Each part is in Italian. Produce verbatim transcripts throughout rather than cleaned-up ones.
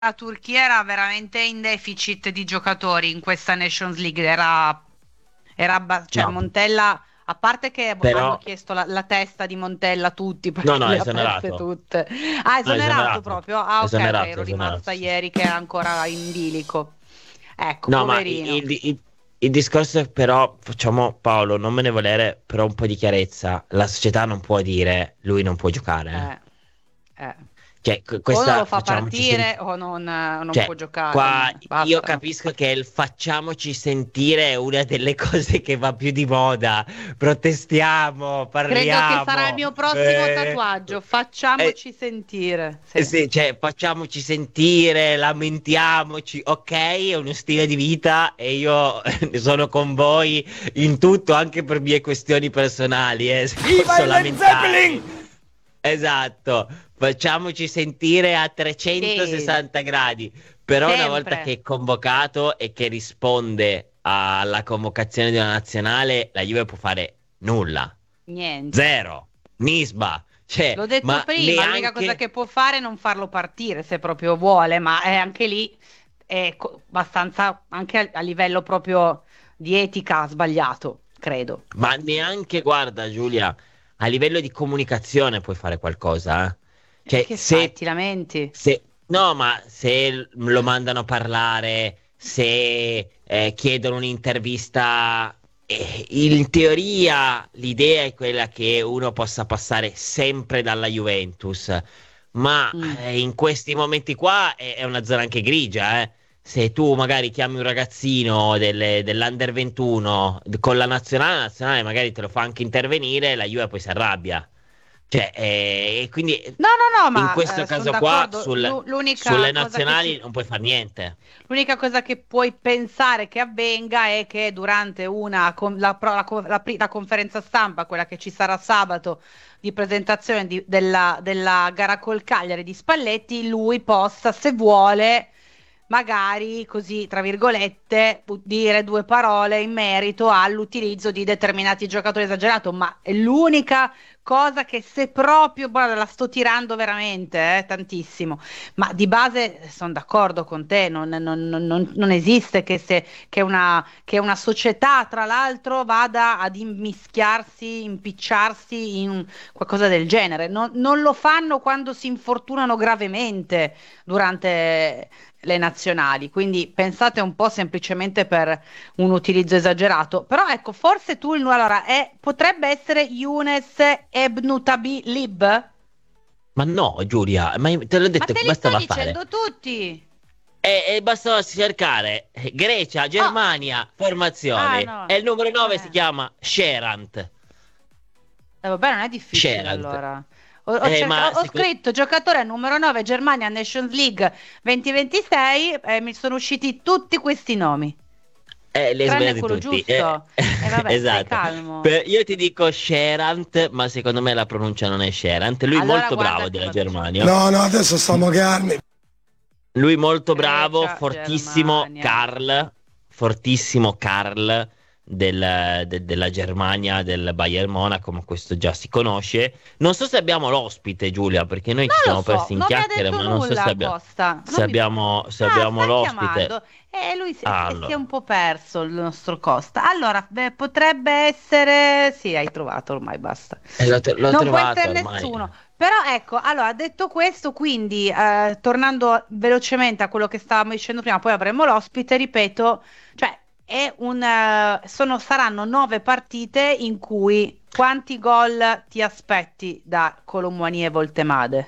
la Turchia era veramente in deficit di giocatori in questa Nations League, era, era abba- cioè No, Montella, a parte che bo- hanno però chiesto la, la testa di Montella tutti no, perché no, le è ha perse esonerato. tutte. Ah, No, è esonerato esonerato. proprio? Ah, ok, ok, Esonerato, ero esonerato, rimasta sì. ieri che era ancora in bilico. Ecco, No, ma i- poverino. il, il- il discorso è però, facciamo Paolo, non me ne volere, però un po' di chiarezza. La società non può dire lui non può giocare. Eh, eh. Cioè, que- O non lo questa fa facciamoci partire sentire. o non, eh, non può Cioè, giocare. qua eh, io Basta. No. capisco che il facciamoci sentire è una delle cose che va più di moda. Protestiamo, Credo che sarà il parliamo. mio prossimo eh, tatuaggio. eh, Facciamoci sentire. eh Sì. sì, cioè, facciamoci sentire, lamentiamoci. Ok, è uno stile di vita e io sono con voi in tutto, anche per mie questioni personali, eh, se Viva posso il Led Zeppelin! lamentarmi. Esatto, facciamoci sentire a Sì, trecentosessanta gradi, però una volta che sempre. è convocato e che risponde alla convocazione di una nazionale, la Juve può fare nulla, Niente. zero, nisba, cioè, L'ho detto ma prima, l'unica cosa neanche... che può fare è non farlo partire se proprio vuole, ma è anche lì è co- abbastanza, anche a, a livello proprio di etica, sbagliato, credo. Ma neanche, guarda Giulia, a livello di comunicazione puoi fare qualcosa, eh. E Cioè, che fai? se, Ti lamenti? se, no, ma se lo mandano a parlare, se eh, chiedono un'intervista, eh, in teoria l'idea è quella che uno possa passare sempre dalla Juventus, ma Mm. eh, in questi momenti qua è, è una zona anche grigia, eh. Se tu magari chiami un ragazzino delle- dell'Under ventuno d- con la nazionale, la nazionale magari te lo fa anche intervenire, la Juve poi si arrabbia. Cioè, eh, e quindi eh, No, no, no, in questo ma sono caso qua d'accordo. sul- L'u- L'unica sulle cosa che si nazionali non puoi fare niente. L'unica cosa che puoi pensare che avvenga è che durante una, con- la, pro- la co- la pri- la conferenza stampa, quella che ci sarà sabato di presentazione di- della, della gara col Cagliari di Spalletti, lui possa, se vuole, magari così, tra virgolette, pu- dire due parole in merito all'utilizzo di determinati giocatori esagerato, ma è l'unica cosa che se proprio, guarda, la sto tirando veramente, eh, tantissimo. Ma di base sono d'accordo con te, non, non- non- non- non esiste che, se, che una, che una società, tra l'altro, vada ad immischiarsi, impicciarsi in qualcosa del genere. Non, non lo fanno quando si infortunano gravemente durante le nazionali, quindi pensate un po' semplicemente per un utilizzo esagerato. Però ecco, forse tu, il allora, è, potrebbe essere Younes Ebnutabi Lib? Ma no, Giulia, ma io te l'ho Ma detto te che li sto bastava fare. dicendo tutti! E, e bastava cercare eh, Grecia, Oh, Germania, ah formazione. no, E il numero nove si eh. chiama Sherant. Eh, vabbè, non è difficile Sherant. allora. Ho, ho Eh, cerca- ma ho seco- scritto giocatore numero nove Germania Nations League duemilaventisei e mi sono usciti tutti questi nomi, Eh, li hai tranne sbagliati quello tutti. Eh, giusto. E vabbè, stai esatto. calmo. Per- io ti dico Sherant, ma secondo me la pronuncia non è Sherant. Lui Allora molto guarda bravo che della vado a Germania. cercare. No, no, adesso stiamo calmi. Lui molto bravo, Grecia, fortissimo Germania. Karl, fortissimo Karl del- de- della Germania, del Bayern Monaco, ma questo già si conosce. Non so se abbiamo l'ospite, Giulia, perché noi Non ci lo siamo so, persi in non mi ha chiacchiere, detto ma non so se nulla abbiamo, Costa. se Non mi- abbiamo, se Ah, abbiamo sta l'ospite. chiamando. E lui si, si- si è Allora, un po' perso il nostro Costa. Allora, beh, potrebbe essere... Sì, hai trovato ormai, basta. eh, l'ho, tro- l'ho Non può trovato essere ormai. nessuno. Però ecco, allora, detto questo, quindi, eh, tornando velocemente a quello che stavamo dicendo prima, poi avremo l'ospite, ripeto, cioè, è un, eh, sono, saranno nove partite in cui quanti gol ti aspetti da Colomboani e Voltemade?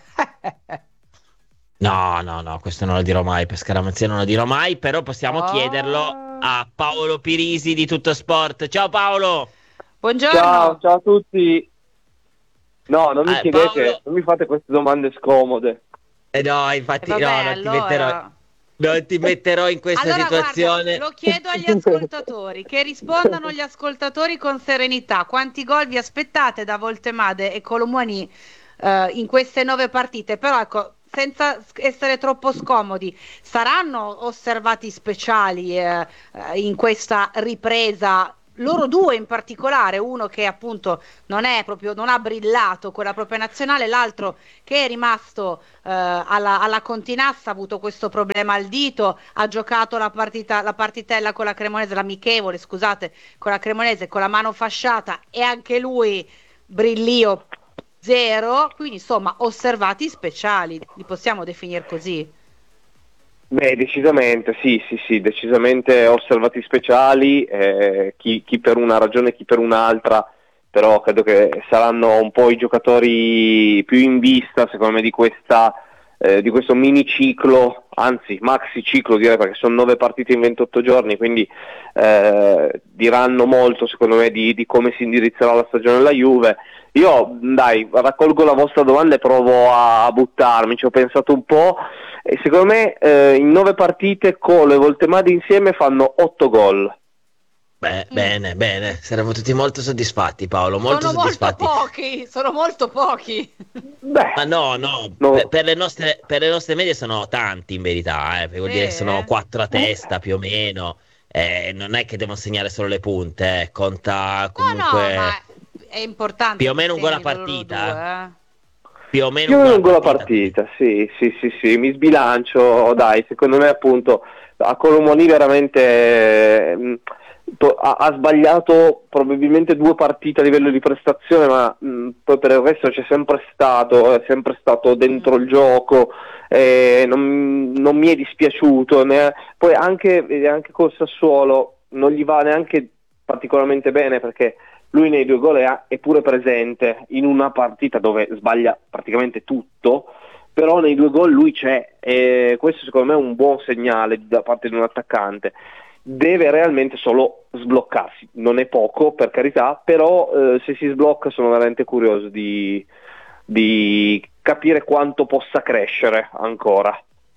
No, no, no, questo non lo dirò mai, per scaramanzia non lo dirò mai, però possiamo chiederlo Oh. a Paolo Pirisi di Tutto Sport. Ciao Paolo! Ciao, Buongiorno. ciao a tutti. No, non mi Eh, chiedete, Paolo, non mi fate queste domande scomode. eh no, E infatti, vabbè, no, non ti metterò, allora. non ti metterò in questa Allora, guarda, situazione. lo chiedo agli ascoltatori, che rispondano gli ascoltatori con serenità. Quanti gol vi aspettate da Voltemade e Colomboani eh, in queste nove partite? Però ecco, senza s- essere troppo scomodi, saranno osservati speciali eh, eh, in questa ripresa loro due in particolare, uno che appunto non è proprio, non ha brillato con la propria nazionale, l'altro che è rimasto eh, alla, alla Continassa, ha avuto questo problema al dito, ha giocato la partita, la partitella con la Cremonese, l'amichevole, scusate, con la Cremonese, con la mano fasciata, e anche lui brillio zero, quindi insomma osservati speciali, li possiamo definire così. Beh, decisamente, sì, sì, sì, decisamente osservati speciali, eh, chi, chi per una ragione, chi per un'altra, però credo che saranno un po' i giocatori più in vista, secondo me, di questa, eh, di questo mini ciclo, anzi maxi ciclo direi, perché sono nove partite in ventotto giorni, quindi eh, diranno molto, secondo me, di, di come si indirizzerà la stagione della Juve. Io, dai, raccolgo la vostra domanda e provo a, a buttarmi, ci ho pensato un po'. E secondo me eh, in nove partite Colo e Voltemade insieme fanno otto gol. Beh, Mm. bene, bene, saremo tutti molto soddisfatti, Paolo, molto Sono molto soddisfatti. pochi, sono molto pochi. Beh, Ma no, no, no, per, per le nostre, per le nostre medie sono tanti in verità, eh, perché vuol Sì, dire che sono eh? quattro a testa più o meno, eh, non è che devono segnare solo le punte, eh, conta No, no, ma comunque è importante più o che meno un gol a segnino loro partita, eh. due, eh. Più o meno più un o gol meno a un gol a partita, quindi. partita, sì, sì, sì, sì, mi sbilancio, dai, secondo me appunto a Colomoni veramente mh, to- ha, ha sbagliato probabilmente due partite a livello di prestazione, ma mh, poi per il resto c'è sempre stato, è sempre stato dentro il Mm. gioco, eh, non, non mi è dispiaciuto, ne- poi anche, anche col Sassuolo non gli va neanche particolarmente bene perché lui nei due gol è, è pure presente in una partita dove sbaglia praticamente tutto, però nei due gol lui c'è e questo secondo me è un buon segnale da parte di un attaccante. Deve realmente solo sbloccarsi, non è poco per carità, però eh, se si sblocca sono veramente curioso di, di capire quanto possa crescere ancora.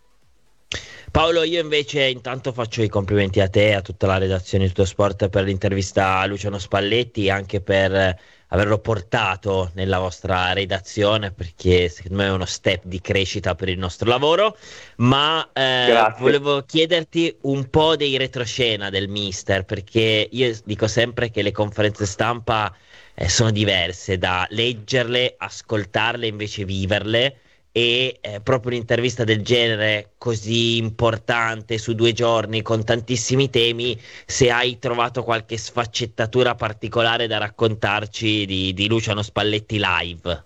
Paolo, io invece intanto faccio i complimenti a te e a tutta la redazione di Tutto Sport per l'intervista a Luciano Spalletti, anche per eh, averlo portato nella vostra redazione, perché secondo me è uno step di crescita per il nostro lavoro. Ma eh, Grazie. volevo chiederti un po' dei retroscena del mister, perché io dico sempre che le conferenze stampa eh, sono diverse da leggerle, ascoltarle, invece viverle. E eh, proprio un'intervista del genere così importante su due giorni con tantissimi temi, se hai trovato qualche sfaccettatura particolare da raccontarci di, di Luciano Spalletti live.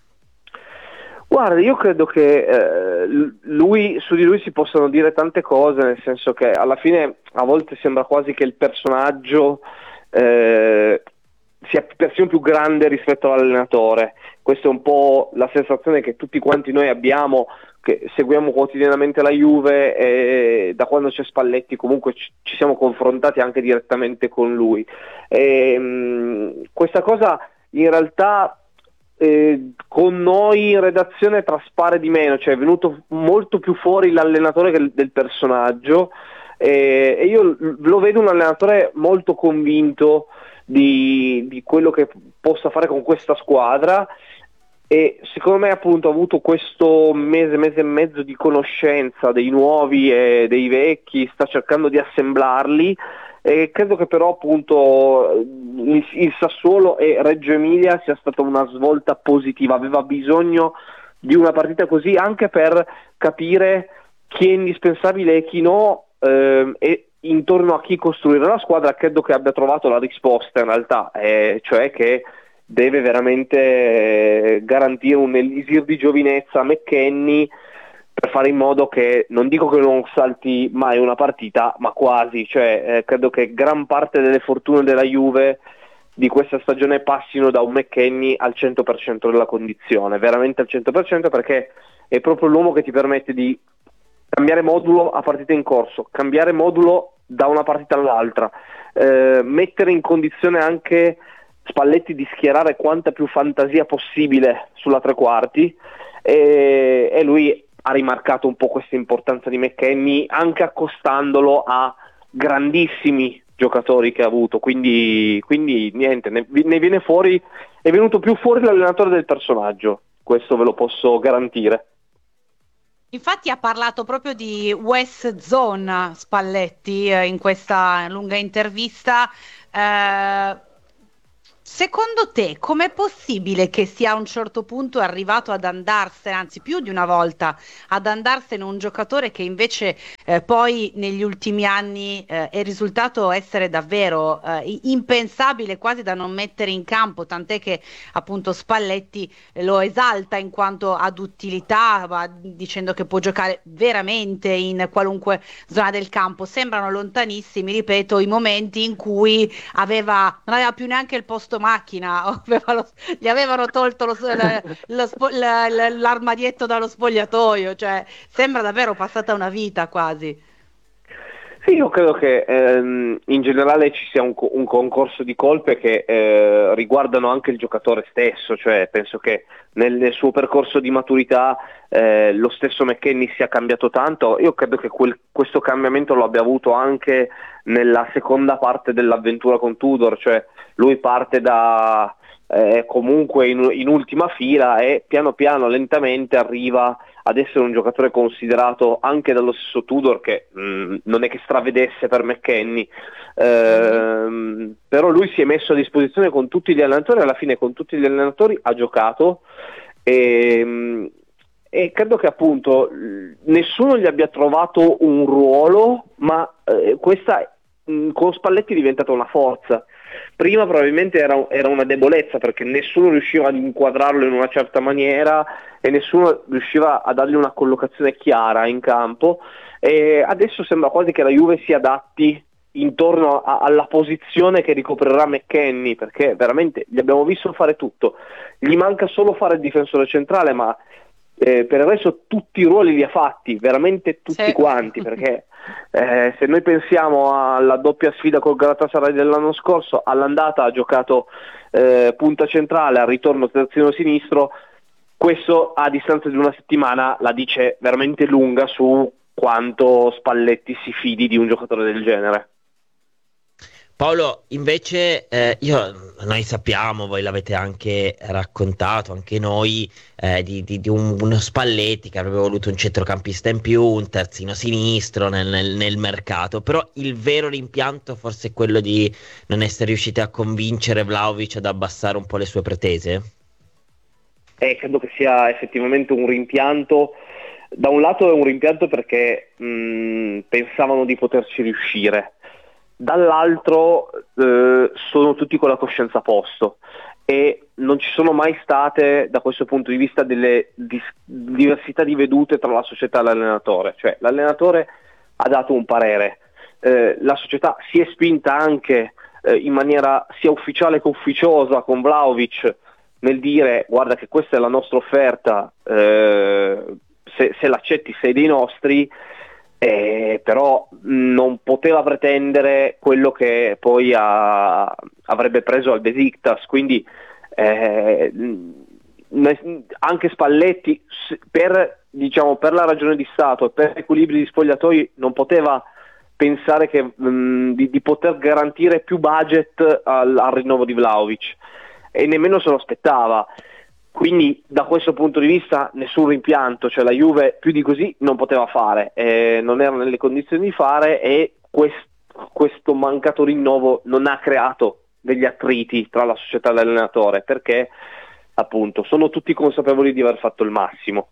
Guarda, io credo che eh, lui, su di lui si possano dire tante cose, nel senso che alla fine a volte sembra quasi che il personaggio eh, sia persino più grande rispetto all'allenatore. Questa è un po' la sensazione che tutti quanti noi abbiamo, che seguiamo quotidianamente la Juve e da quando c'è Spalletti comunque ci, ci siamo confrontati anche direttamente con lui. E, mh, questa cosa in realtà Eh, con noi in redazione traspare di meno, cioè è venuto molto più fuori l'allenatore che il- del personaggio eh, e io l- lo vedo un allenatore molto convinto di, di quello che possa fare con questa squadra e secondo me appunto ha avuto questo mese, mese e mezzo di conoscenza dei nuovi e dei vecchi, sta cercando di assemblarli e credo che però appunto il, il Sassuolo e Reggio Emilia sia stata una svolta positiva, aveva bisogno di una partita così anche per capire chi è indispensabile e chi no ehm, e intorno a chi costruire la squadra. Credo che abbia trovato la risposta in realtà, eh, cioè che deve veramente eh, garantire un elisir di giovinezza a McKennie per fare in modo che, non dico che non salti mai una partita, ma quasi, cioè eh, credo che gran parte delle fortune della Juve di questa stagione passino da un McKennie al cento per cento della condizione, veramente al cento per cento, perché è proprio l'uomo che ti permette di cambiare modulo a partita in corso, cambiare modulo da una partita all'altra, eh, mettere in condizione anche Spalletti di schierare quanta più fantasia possibile sulla tre quarti e, e lui ha rimarcato un po' questa importanza di McKennie anche accostandolo a grandissimi giocatori che ha avuto, quindi, quindi niente, ne, ne viene fuori, è venuto più fuori l'allenatore del personaggio, questo ve lo posso garantire. Infatti ha parlato proprio di West Zone Spalletti eh, in questa lunga intervista, eh, secondo te com'è possibile che sia a un certo punto arrivato ad andarsene, anzi più di una volta, ad andarsene un giocatore che invece eh, poi negli ultimi anni eh, è risultato essere davvero eh, impensabile, quasi da non mettere in campo, tant'è che appunto Spalletti lo esalta in quanto ad utilità, va dicendo che può giocare veramente in qualunque zona del campo. Sembrano lontanissimi, ripeto, i momenti in cui aveva, non aveva più neanche il posto macchina, aveva lo- gli avevano tolto lo, la- lo spo- la- la- l'armadietto dallo spogliatoio, cioè sembra davvero passata una vita quasi. Sì, io credo che ehm, in generale ci sia un, co- un concorso di colpe che eh, riguardano anche il giocatore stesso, cioè penso che nel, nel suo percorso di maturità eh, lo stesso McKennie sia cambiato tanto. Io credo che quel- questo cambiamento lo abbia avuto anche nella seconda parte dell'avventura con Tudor, cioè lui parte da eh, comunque in, in ultima fila e piano piano, lentamente arriva ad essere un giocatore considerato anche dallo stesso Tudor, che mh, non è che stravedesse per McKennie, ehm, però lui si è messo a disposizione con tutti gli allenatori, alla fine con tutti gli allenatori ha giocato e, mh, e credo che appunto nessuno gli abbia trovato un ruolo, ma eh, questa mh, con Spalletti è diventata una forza. Prima probabilmente era, era una debolezza perché nessuno riusciva ad inquadrarlo in una certa maniera e nessuno riusciva a dargli una collocazione chiara in campo, e adesso sembra quasi che la Juve si adatti intorno a, alla posizione che ricoprirà McKennie, perché veramente gli abbiamo visto fare tutto, gli manca solo fare il difensore centrale, ma eh, per il resto tutti i ruoli li ha fatti, veramente tutti Sì. quanti, perché eh, se noi pensiamo alla doppia sfida col Galatasaray dell'anno scorso, all'andata ha giocato eh, punta centrale, al ritorno terzino sinistro. Questo a distanza di una settimana la dice veramente lunga su quanto Spalletti si fidi di un giocatore del genere. Paolo, invece, eh, io, noi sappiamo, voi l'avete anche raccontato, anche noi, eh, di, di- di un- uno Spalletti che avrebbe voluto un centrocampista in più, un terzino sinistro nel, nel- nel mercato, però il vero rimpianto forse è quello di non essere riusciti a convincere Vlahovic ad abbassare un po' le sue pretese? E credo che sia effettivamente un rimpianto. Da un lato è un rimpianto perché mh, pensavano di poterci riuscire, dall'altro eh, sono tutti con la coscienza a posto e non ci sono mai state da questo punto di vista delle dis- diversità di vedute tra la società e l'allenatore, cioè l'allenatore ha dato un parere, eh, la società si è spinta anche eh, in maniera sia ufficiale che ufficiosa con Vlahovic nel dire guarda che questa è la nostra offerta, eh, se, se l'accetti sei dei nostri, eh, però non poteva pretendere quello che poi ha, avrebbe preso al Besiktas, quindi eh, anche Spalletti per, diciamo, per la ragione di Stato e per equilibri di spogliatoi non poteva pensare che, mh, di, di poter garantire più budget al, al rinnovo di Vlahovic e nemmeno se lo aspettava. Quindi da questo punto di vista nessun rimpianto, cioè la Juve più di così non poteva fare, eh, non era nelle condizioni di fare e quest- questo mancato rinnovo non ha creato degli attriti tra la società e l'allenatore, perché appunto sono tutti consapevoli di aver fatto il massimo.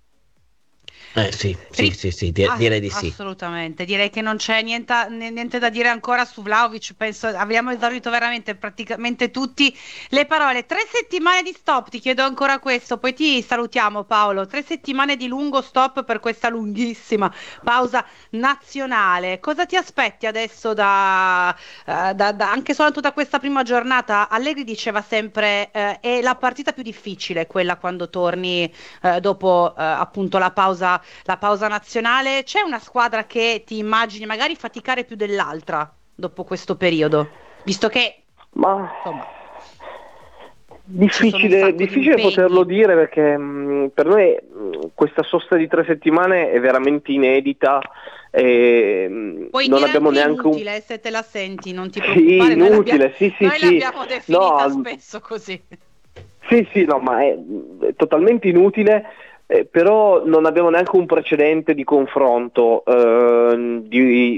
Eh sì, sì, Ri- sì, sì, di- ah, direi di sì. assolutamente, direi che non c'è niente, niente da dire ancora su Vlahovic, penso abbiamo esaurito veramente praticamente tutti le parole. Tre settimane di stop, ti chiedo ancora questo, poi ti salutiamo Paolo, tre settimane di lungo stop per questa lunghissima pausa nazionale. Cosa ti aspetti adesso da, eh, da- da- anche soltanto da questa prima giornata? Allegri diceva sempre eh, è la partita più difficile quella quando torni eh, dopo eh, appunto la pausa la pausa nazionale. C'è una squadra che ti immagini magari faticare più dell'altra dopo questo periodo, visto che Ma insomma ci sono un difficile, sacco di difficile impegni. poterlo dire perché mh, per noi mh, questa sosta di tre settimane è veramente inedita e mh, Puoi non dire abbiamo anche neanche un... inutile, eh, se te la senti, non ti Sì, preoccupare, noi l'abbiamo, inutile, sì, sì, noi sì. l'abbiamo definita No, spesso così. sì, sì, no, ma è, è totalmente inutile, eh, però non abbiamo neanche un precedente di confronto, eh, di,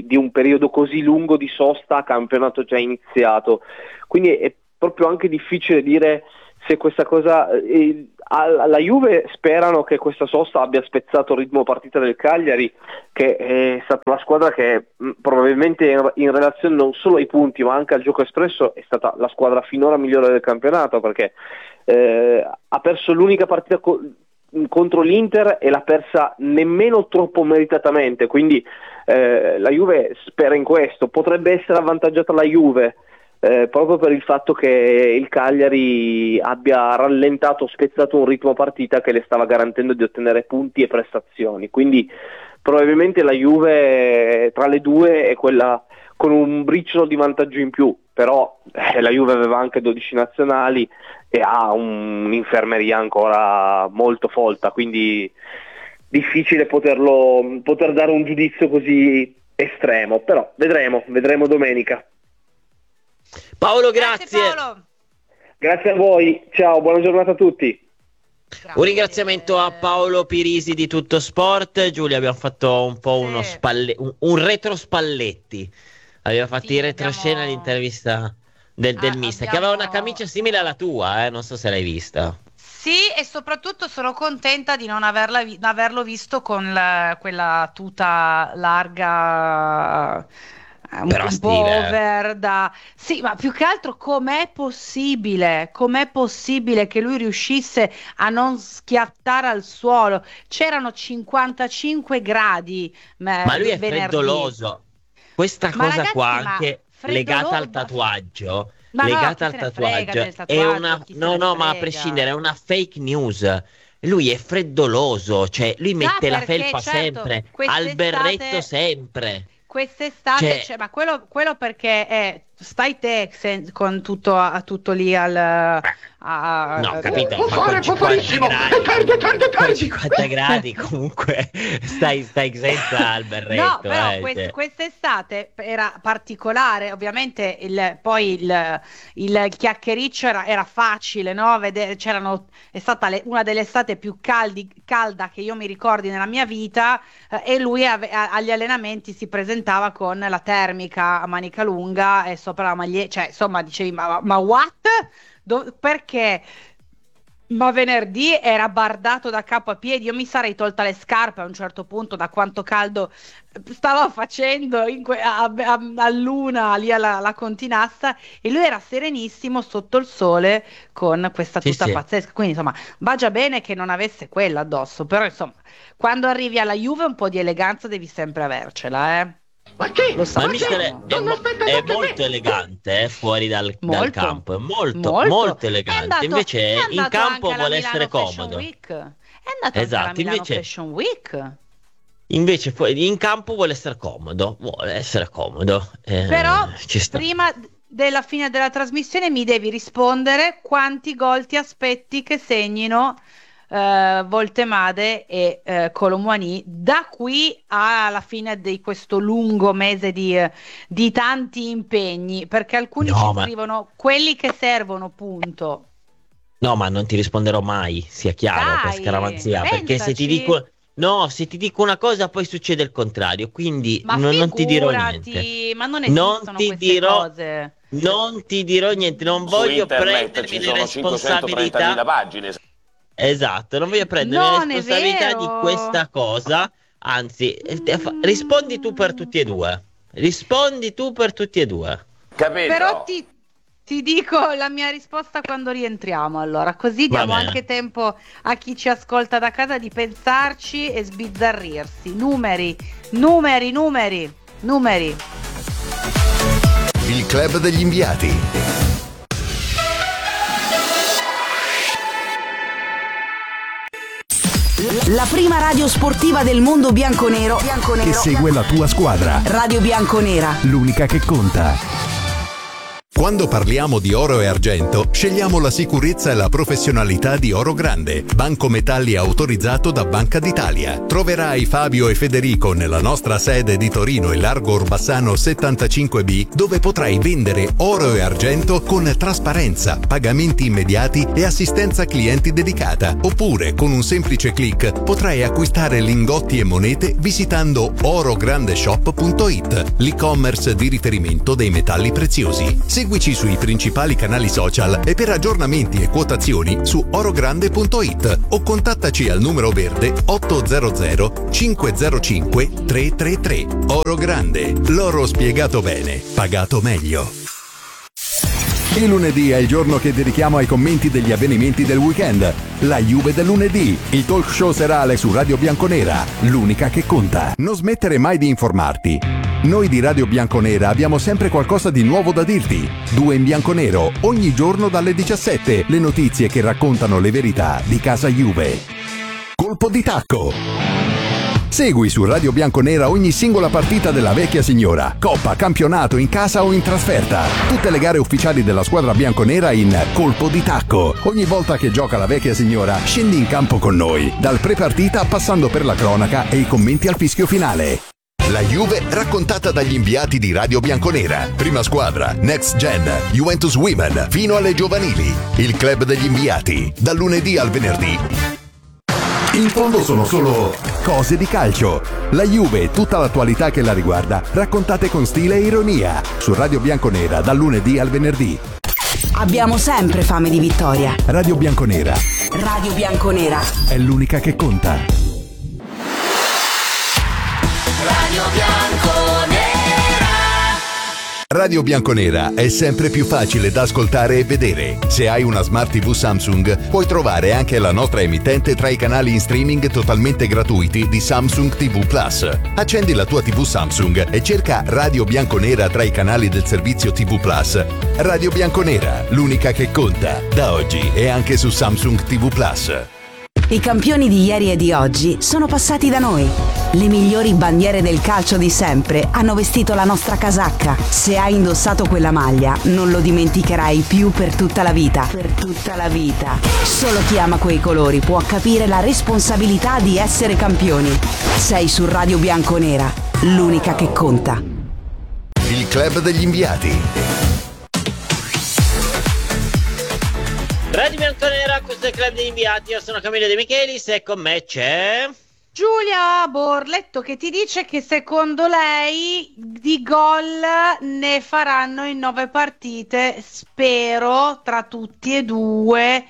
di, di un periodo così lungo di sosta a campionato già iniziato, quindi è proprio anche difficile dire se questa cosa eh, alla Juve sperano che questa sosta abbia spezzato il ritmo partita del Cagliari, che è stata la squadra che mh, probabilmente in, in relazione non solo ai punti ma anche al gioco espresso è stata la squadra finora migliore del campionato, perché eh, ha perso l'unica partita co- contro l'Inter e l'ha persa nemmeno troppo meritatamente, quindi eh, la Juve spera in questo. Potrebbe essere avvantaggiata la Juve Eh, proprio per il fatto che il Cagliari abbia rallentato, spezzato un ritmo partita che le stava garantendo di ottenere punti e prestazioni, quindi probabilmente la Juve tra le due è quella con un briciolo di vantaggio in più, però eh, la Juve aveva anche dodici nazionali e ha un, un'infermeria ancora molto folta, quindi difficile poterlo, poter dare un giudizio così estremo, però vedremo, vedremo domenica. Paolo, grazie. Grazie, Paolo. Grazie a voi, ciao, buona giornata a tutti. Grazie. Un ringraziamento a Paolo Pirisi di Tutto Sport. Giulia, abbiamo fatto un po' Sì. uno spalle- un, un retro Spalletti. Aveva fatto Sì, in retroscena abbiamo- l'intervista del, del Ah, mister, abbiamo- che aveva una camicia simile alla tua, eh? Non so se l'hai vista. Sì, e soprattutto sono contenta di non averla vi- averlo visto con la- quella tuta larga, eh, un, Però un po' stile. over da... Sì, ma più che altro com'è possibile, com'è possibile che lui riuscisse a non schiattare al suolo? C'erano cinquantacinque gradi eh, Ma lui è venerdì. freddoloso. Questa Ma cosa ragazzi, qua ma anche freddolo- legata al ma- tatuaggio, Ma no, legata chi al se ne frega tatuaggio, del è tatuaggio, una chi se no ne no, ma a frega. prescindere è una fake news. Lui è freddoloso, cioè lui mette la perché, felpa certo, sempre, al quest'estate- berretto sempre. Quest'estate, Cioè- cioè, ma quello, quello perché è, stai te sen- con tutto, a, tutto lì al... a- No, a- capito? Può Ma fare, con può cinquanta farissimo. gradi, E perde, perde, con perde. cinquanta gradi comunque stai, stai senza al berretto. No, però eh, quest- cioè. quest'estate era particolare, ovviamente il- poi il, il chiacchiericcio era, era facile, no? Vedere, c'erano, è stata le- una delle estate più caldi, calda che io mi ricordi nella mia vita, eh, e lui ave- a- agli allenamenti si presentava con la termica a manica lunga e sopra la maglietta, cioè insomma dicevi ma, ma what? Do- perché? Ma venerdì era bardato da capo a piedi, io mi sarei tolta le scarpe a un certo punto da quanto caldo stava facendo in que- a, a- a luna lì alla, alla Continassa, e lui era serenissimo sotto il sole con questa Sì, tuta sì. pazzesca, quindi insomma va già bene che non avesse quella addosso, però insomma quando arrivi alla Juve un po' di eleganza devi sempre avercela, eh. Ma che? Lo Ma il sappiamo. mister è, è Non mo- aspetta è neanche molto me. elegante eh, fuori dal, dal Molto. campo, è molto, Molto. molto È elegante. andato- Invece è in andato campo anche alla vuole Milano essere Fashion comodo. Week. È andato Esatto, anche alla Milano invece- Fashion Week. Invece poi in campo vuole essere comodo, vuole essere comodo. eh, Però ci sta. prima della fine della trasmissione mi devi rispondere quanti gol ti aspetti che segnino eh, Voltemade e eh, Colomouani da qui alla fine di questo lungo mese di, di tanti impegni, perché alcuni No, ci ma- scrivono quelli che servono, punto. No, ma non ti risponderò mai, sia chiaro, per Dai, scaramanzia, perché se ti pensaci. dico no, se ti dico una cosa poi succede il contrario, quindi Ma non, non ti dirò figurati, niente. ma non Non esistono ti queste dirò- cose. Non ti dirò niente, non Su voglio internet prendermi ci le sono cinquecentotrentamila responsabilità. pagine. Esatto, non voglio prendermi Non le è responsabilità vero. di questa cosa, anzi, eh, te- fa- rispondi tu per tutti e due. Rispondi tu per tutti e due. Capito? Però ti, ti dico la mia risposta quando rientriamo, allora, così Va diamo bene. anche tempo a chi ci ascolta da casa di pensarci e sbizzarrirsi. Numeri, numeri, numeri, numeri. Il club degli inviati. La prima radio sportiva del mondo bianconero, Che bianconero, segue la tua squadra. Radio Bianconera. L'unica che conta. Quando parliamo di oro e argento, scegliamo la sicurezza e la professionalità di Oro Grande, banco metalli autorizzato da Banca d'Italia. Troverai Fabio e Federico nella nostra sede di Torino e Largo Orbassano settantacinque B, dove potrai vendere oro e argento con trasparenza, pagamenti immediati e assistenza clienti dedicata. Oppure, con un semplice click, potrai acquistare lingotti e monete visitando orograndeshop punto it, l'e-commerce di riferimento dei metalli preziosi. Seguici sui principali canali social e per aggiornamenti e quotazioni su orogrande punto it o contattaci al numero verde ottocento cinquecentocinque trecentotrentatré. Oro Grande, l'oro spiegato bene, pagato meglio. Il lunedì è il giorno che dedichiamo ai commenti degli avvenimenti del weekend. La Juve del lunedì, il talk show serale su Radio Bianconera, l'unica che conta. Non smettere mai di informarti. Noi di Radio Bianconera abbiamo sempre qualcosa di nuovo da dirti. Due in bianconero, ogni giorno dalle diciassette, le notizie che raccontano le verità di casa Juve. Colpo di tacco. Segui su Radio Bianconera ogni singola partita della vecchia signora, coppa, campionato, in casa o in trasferta. Tutte le gare ufficiali della squadra bianconera in Colpo di Tacco. Ogni volta che gioca la vecchia signora, scendi in campo con noi, dal pre-partita passando per la cronaca e i commenti al fischio finale. La Juve raccontata dagli inviati di Radio Bianconera. Prima squadra, Next Gen, Juventus Women, fino alle giovanili. Il club degli inviati, dal lunedì al venerdì. In fondo sono solo cose di calcio. La Juve e tutta l'attualità che la riguarda, raccontate con stile e ironia. Su Radio Bianconera, dal lunedì al venerdì. Abbiamo sempre fame di vittoria. Radio Bianconera Radio Bianconera è l'unica che conta. Radio Bianconera. Radio Bianconera è sempre più facile da ascoltare e vedere. Se hai una Smart tivù Samsung, puoi trovare anche la nostra emittente tra i canali in streaming totalmente gratuiti di Samsung ti vu Plus. Accendi la tua tivù Samsung e cerca Radio Bianconera tra i canali del servizio ti vu Plus. Radio Bianconera, l'unica che conta. Da oggi e anche su Samsung ti vu Plus. I campioni di ieri e di oggi sono passati da noi. Le migliori bandiere del calcio di sempre hanno vestito la nostra casacca. Se hai indossato quella maglia, non lo dimenticherai più per tutta la vita. Per tutta la vita. Solo chi ama quei colori può capire la responsabilità di essere campioni. Sei su Radio Bianconera, l'unica che conta. Il club degli inviati. Radio Bianconera, questo è il club degli inviati. Io sono Camillo De Michelis e con me c'è Giulia Borletto, che ti dice che secondo lei di gol ne faranno in nove partite, spero tra tutti e due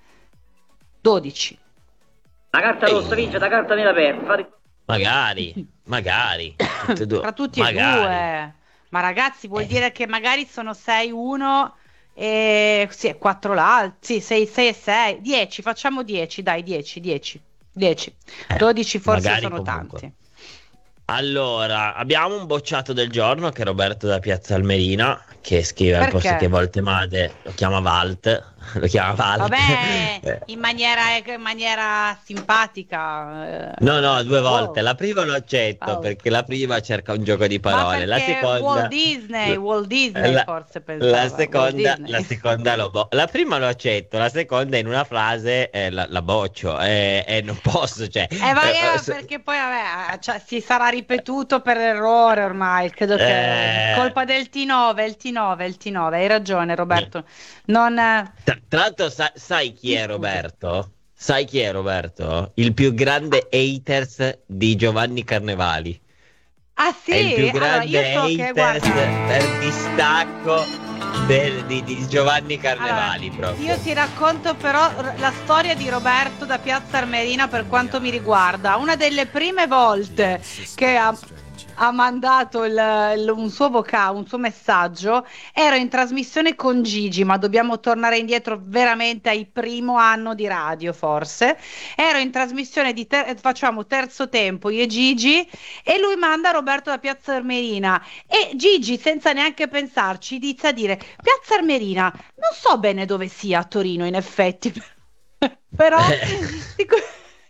dodici. La carta rossa vince, la carta nera perde. Fate... Magari, magari tutte due. Tra tutti magari. e due. Ma ragazzi, vuol eh. dire che magari sono sei uno e sì, quattro l'altro, sì, sei e sei, dieci, facciamo dieci, dai, dieci, dieci. dieci, dodici forse magari sono comunque. tanti. Allora, abbiamo un bocciato del giorno che è Roberto da Piazza Almerina, che scrive al posto che volte Made lo chiama Valt, lo chiama Valt. Vabbè, in maniera, in maniera simpatica. No, no, due volte. Oh. La prima lo accetto Oh. perché la prima cerca un gioco di parole, la seconda Walt Disney, Walt Disney la, forse pensava. la seconda, Disney. la seconda lo bo- la prima lo accetto, la seconda in una frase eh, la, la boccio e eh, eh, non posso, cioè. Eh, ma eh, eh, se- perché poi vabbè, cioè, si sarà ripetuto per errore ormai, credo che Eh. è colpa del T nove, il T nove, il T nove, hai ragione Roberto. Non Tra, tra l'altro sa- sai chi è Roberto? Sai chi è Roberto? Il più grande haters di Giovanni Carnevali. Ah sì, È il più allora, grande io so che haters guarda, per distacco del- di, di Giovanni Carnevali allora, proprio. io ti racconto però r- la storia di Roberto da Piazza Armerina per quanto mi riguarda. Una delle prime volte che ha, ha mandato il, il- un suo vocale, un suo messaggio, ero in trasmissione con Gigi, ma dobbiamo tornare indietro veramente ai primo anno di radio forse. Ero in trasmissione di ter- facciamo terzo tempo io e Gigi e lui manda Roberto da Piazza Armerina e Gigi senza neanche pensarci inizia a dire Piazza Armerina, non so bene dove sia a Torino in effetti però dico,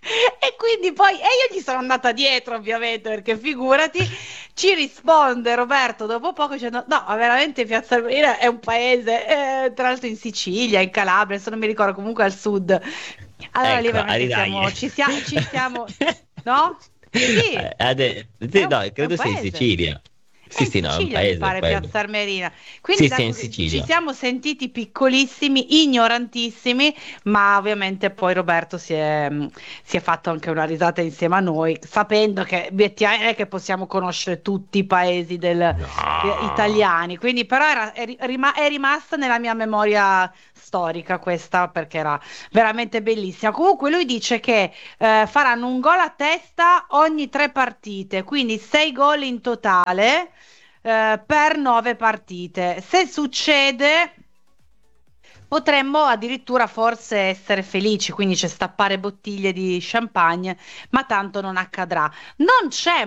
E quindi poi, e io gli sono andata dietro ovviamente, perché figurati, ci risponde Roberto dopo poco dicendo no, ma veramente Piazza Armerina è un paese, eh, tra l'altro in Sicilia, in Calabria, se non mi ricordo, comunque al sud. Allora lì Ecco, veramente siamo, Aridaglie. ci, sia- ci siamo, no? Sì, Eh, ade- è sì, un, no, è un credo sia in paese. Sicilia. È Sì, in sì, no, è un Sicilia, mi paese, pare, quello. Piazza Armerina. Quindi Sì, da- sì, è in ci Sicilia. siamo sentiti piccolissimi, ignorantissimi, ma ovviamente poi Roberto si è, mh, si è fatto anche una risata insieme a noi, sapendo che obiettivamente non è che possiamo conoscere tutti i paesi del- eh, No. italiani. Quindi, però, era- è, ri- rima- è rimasta nella mia memoria storica questa perché era veramente bellissima. Comunque, lui dice che eh, faranno un gol a testa ogni tre partite, quindi sei gol in totale eh, per nove partite. Se succede, potremmo addirittura forse essere felici, quindi c'è stappare bottiglie di champagne, ma tanto non accadrà. Non c'è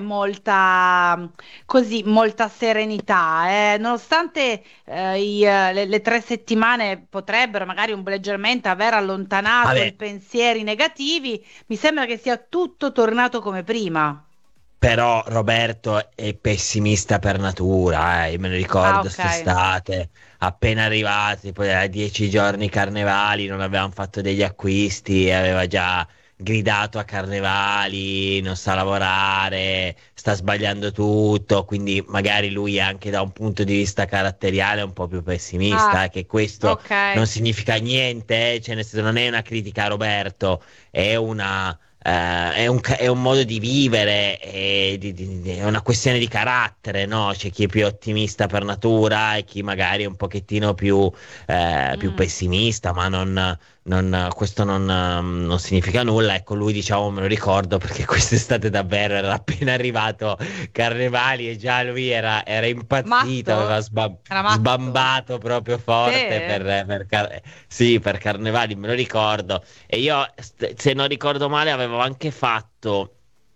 molta, così, molta serenità, eh, nonostante eh, i, eh, le, le tre settimane potrebbero magari un leggermente aver allontanato i Vabbè, pensieri negativi, mi sembra che sia tutto tornato come prima. però Roberto è pessimista per natura, eh. Io me lo Ah, ricordo ok. quest'estate, appena arrivati, poi a dieci giorni carnevali, non avevamo fatto degli acquisti, e aveva già gridato a carnevali, non sa lavorare, sta sbagliando tutto, quindi magari lui anche da un punto di vista caratteriale è un po' più pessimista, Ah, eh, che questo ok. non significa niente, eh, cioè nel senso non è una critica a Roberto, è una eh, è un, ca- è un modo di vivere, è, di- di- di- è una questione di carattere, no? C'è chi è più ottimista per natura e chi magari è un pochettino più, eh, più Mm. pessimista, ma non, non- questo non, ehm, non significa nulla. Ecco, lui diciamo me lo ricordo perché quest'estate davvero era appena arrivato Carnevali e già lui era, era impazzito, aveva Matto? sba- Era matto? sbambato proprio forte Sì? per, per Car- sì, per Carnevali, me lo ricordo. E io, st- se non ricordo male, avevo anche fatto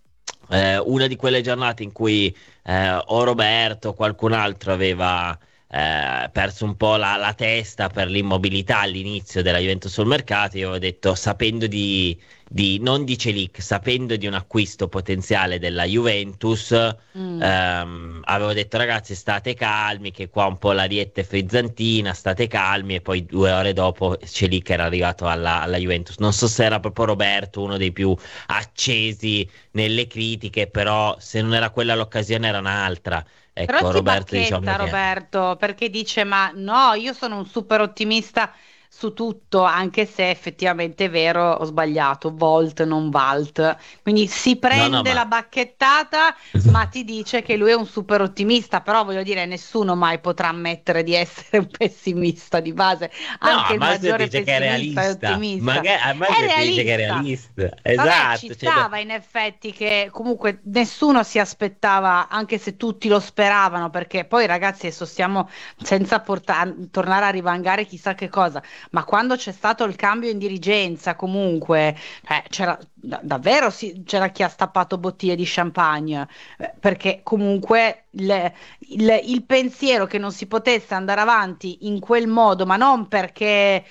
eh, una di quelle giornate in cui eh, o Roberto o qualcun altro aveva eh, perso un po' la, la testa per l'immobilità all'inizio della Juventus sul mercato. Io avevo detto, sapendo di, di non di Celic, sapendo di un acquisto potenziale della Juventus, Mm. ehm, avevo detto, ragazzi, state calmi, che qua un po' la dieta è frizzantina, state calmi. E poi due ore dopo Celic era arrivato alla, alla Juventus. Non so se era proprio Roberto uno dei più accesi nelle critiche, però se non era quella l'occasione era un'altra. Però Ecco, si Roberto, diciamo bacchetta che Roberto perché dice: Ma no, io sono un super ottimista su tutto, anche se effettivamente è vero, ho sbagliato, Volt non Valt. Quindi si no, no, prende ma la bacchettata, ma ti dice che lui è un super ottimista. Però voglio dire, nessuno mai potrà ammettere di essere un pessimista di base, no, anche a il Master maggiore dice che è pessimista è realista. ottimista. Magari a È Master ti dice che è realista. realista. Vabbè, ci Esatto, cioè, no- stava in effetti che comunque nessuno si aspettava, anche se tutti lo speravano, perché poi ragazzi adesso stiamo senza porta- tornare a rivangare chissà che cosa, ma quando c'è stato il cambio in dirigenza comunque eh, c'era da- davvero sì, c'era chi ha stappato bottiglie di champagne, eh, perché comunque il, il- il pensiero che non si potesse andare avanti in quel modo, ma non perché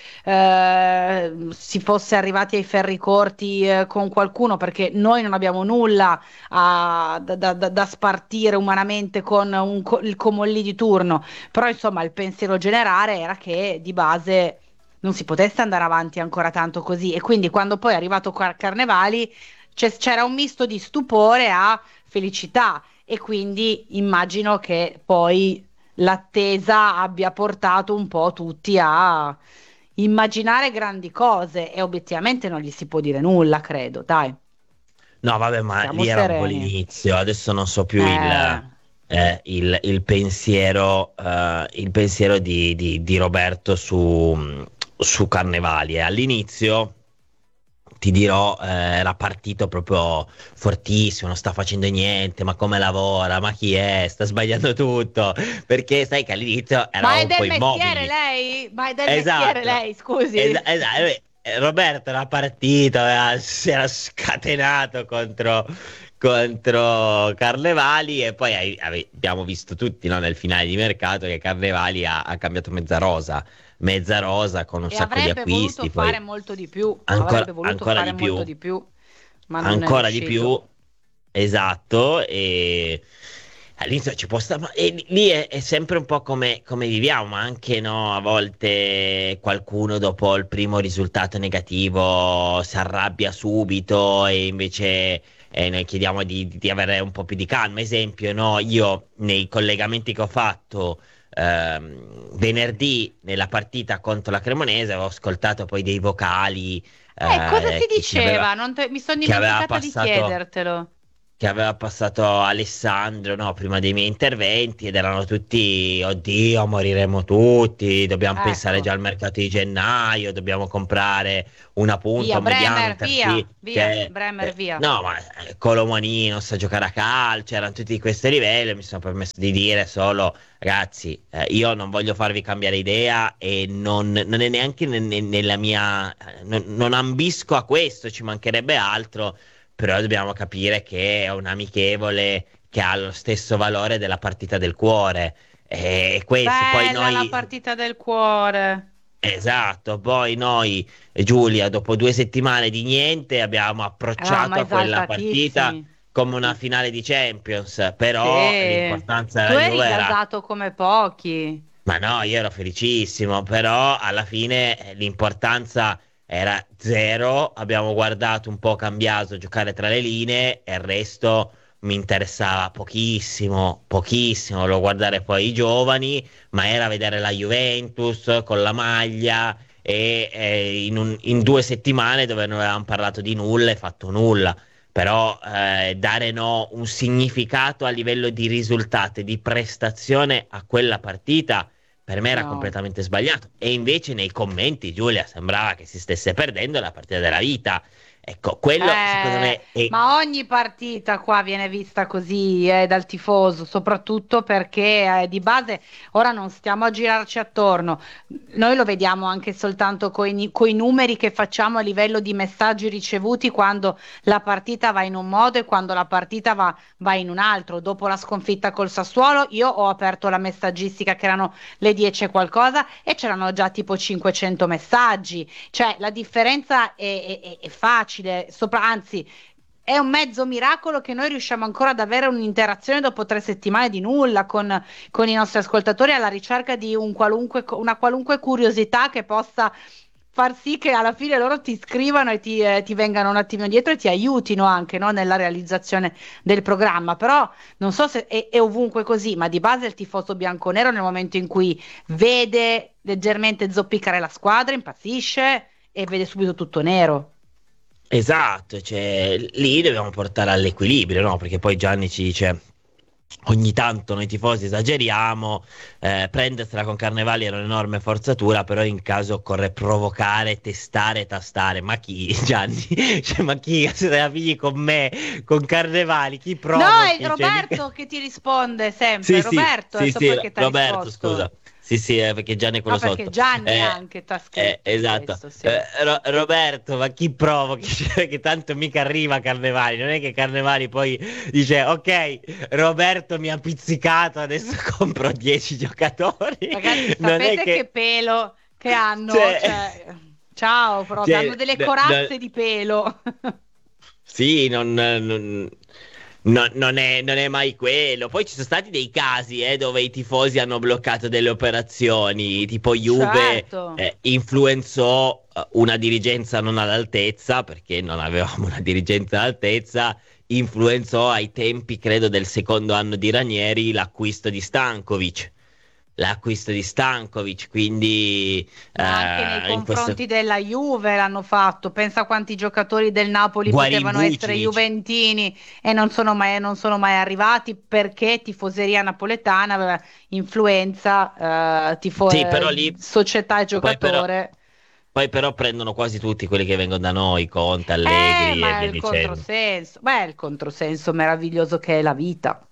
eh, si fosse arrivati ai ferri corti eh, con qualcuno, perché noi non abbiamo nulla a- da, da- da- da spartire umanamente con un co- il Comolli di turno, però insomma il pensiero generale era che di base non si potesse andare avanti ancora tanto così, e quindi quando poi è arrivato Car- Carnevali c'è- c'era un misto di stupore a felicità, e quindi immagino che poi l'attesa abbia portato un po' tutti a immaginare grandi cose, e obiettivamente non gli si può dire nulla, credo, dai, no, vabbè, ma siamo lì era un po' sereni. l'inizio. Adesso non so più Eh, il, eh, il- il pensiero, eh, il pensiero di, di- di Roberto su, su Carnevali. E all'inizio ti dirò, eh, era partito proprio fortissimo, non sta facendo niente, ma come lavora, ma chi è, sta sbagliando tutto, perché sai che all'inizio ma eravamo è un po' del mestiere immobili. lei? Ma è del mestiere Esatto, lei, scusi. Es- esatto. eh, eh, Roberto era partito, aveva- si era scatenato contro, contro Carnevali, e poi hai- ave- abbiamo visto tutti, no, nel finale di mercato che Carnevali ha, ha cambiato mezza rosa, mezza rosa con un E sacco di avrebbe voluto acquisti, fare poi molto di più, ancora, avrebbe voluto ancora fare di molto più. di più. ma non è ancora di riuscito. più, esatto, e all'inizio ci può stare, ma e lì è, è sempre un po' come, come viviamo, ma anche no, a volte qualcuno dopo il primo risultato negativo si arrabbia subito e invece eh, noi chiediamo di, di avere un po' più di calma. Esempio, no, io nei collegamenti che ho fatto ehm, venerdì nella partita contro la Cremonese ho ascoltato poi dei vocali Eh, cosa eh, si che ci aveva, diceva? Non te- Mi sono che aveva dimenticata di passato chiedertelo. che aveva passato Alessandro, no, prima dei miei interventi ed erano tutti, oddio, moriremo tutti, dobbiamo pensare Ecco, già al mercato di gennaio, dobbiamo comprare una punta, via, un mediano, un Bremer, via, terzino, via, che Bremer, eh, via. no, ma eh, Colomani non sa giocare a calcio, erano tutti di questo livello, mi sono permesso di dire solo, ragazzi, eh, io non voglio farvi cambiare idea e non, non è neanche ne- ne- nella mia, eh, non, non ambisco a questo, ci mancherebbe altro, però dobbiamo capire che è un amichevole che ha lo stesso valore della partita del cuore. E questo, poi Bella la noi, partita del cuore. esatto, poi noi, Giulia, dopo due settimane di niente, abbiamo Eravamo approcciato a quella partita esaltatissimi. come una finale di Champions, però Sì. l'importanza Tu della eri Juve era. gasato come pochi. Ma no, io ero felicissimo, però alla fine eh, l'importanza era zero, abbiamo guardato un po' cambiato giocare tra le linee e il resto mi interessava pochissimo, pochissimo, volevo guardare poi i giovani, ma era vedere la Juventus con la maglia e, e in, un- in due settimane dove non avevamo parlato di nulla e fatto nulla. Però eh, dare no, un significato a livello di risultato e di prestazione a quella partita per me era No. completamente sbagliato. E invece nei commenti, Giulia, sembrava che si stesse perdendo la partita della vita. Ecco, quello secondo Eh, me è. ma ogni partita qua viene vista così eh, dal tifoso, soprattutto perché eh, di base ora non stiamo a girarci attorno. Noi lo vediamo anche soltanto coi, ni- coi numeri che facciamo a livello di messaggi ricevuti quando la partita va in un modo e quando la partita va, va in un altro. Dopo la sconfitta col Sassuolo, io ho aperto la messaggistica che erano le dieci e qualcosa e c'erano già tipo cinquecento messaggi. Cioè, la differenza è, è- è facile, sopra, anzi, è un mezzo miracolo che noi riusciamo ancora ad avere un'interazione dopo tre settimane di nulla con, con i nostri ascoltatori alla ricerca di un qualunque, una qualunque curiosità che possa far sì che alla fine loro ti scrivano e ti, eh, ti vengano un attimo dietro e ti aiutino anche, no, nella realizzazione del programma. Però non so se è, è ovunque così, ma di base il tifoso bianconero nel momento in cui vede leggermente zoppicare la squadra impazzisce e vede subito tutto nero. Esatto, cioè, lì dobbiamo portare all'equilibrio, no? Perché poi Gianni ci dice. Ogni tanto noi tifosi esageriamo, eh, prendersela con Carnevali era un'enorme forzatura, però in caso occorre provocare, testare, tastare. Ma chi, Gianni? Cioè, ma chi se la figli con me, con Carnevali? Chi No, provochi? è Cioè, Roberto mica- che ti risponde sempre. Sì, sì, Roberto, sì, è sì, poi che ti ha Roberto, risposto. scusa. Sì, sì, eh, perché Gianni è quello No, perché sotto. Gianni Eh, anche t'ha eh, scritto esatto. questo, sì. Eh, Ro- Roberto, ma chi provochi? Cioè, che tanto mica arriva Carnevali. Non è che Carnevali poi dice, ok, Roberto mi ha pizzicato, adesso compro dieci giocatori. Ragazzi, Non è sapete che... che. pelo che hanno? Cioè, Cioè, ciao, proprio, cioè, hanno delle no- corazze no- di pelo. Sì, non, non- non- non è, non è mai quello. Poi ci sono stati dei casi eh, dove i tifosi hanno bloccato delle operazioni, tipo Juve Certo. eh, influenzò eh, una dirigenza non all'altezza, perché non avevamo una dirigenza all'altezza, influenzò ai tempi, credo, del secondo anno di Ranieri l'acquisto di Stankovic. L'acquisto di Stankovic, quindi Ma anche nei eh, in questo confronti della Juve l'hanno fatto. Pensa quanti giocatori del Napoli Guarin potevano essere Vucinic. juventini e non sono mai, non sono mai arrivati perché tifoseria napoletana aveva influenza, eh, tifo- Sì, però eh, lì società e poi però, giocatore. poi però prendono quasi tutti quelli che vengono da noi, Conte, Eh, Allegri e ma è via il dicendo. controsenso. Beh, il controsenso meraviglioso che è la vita.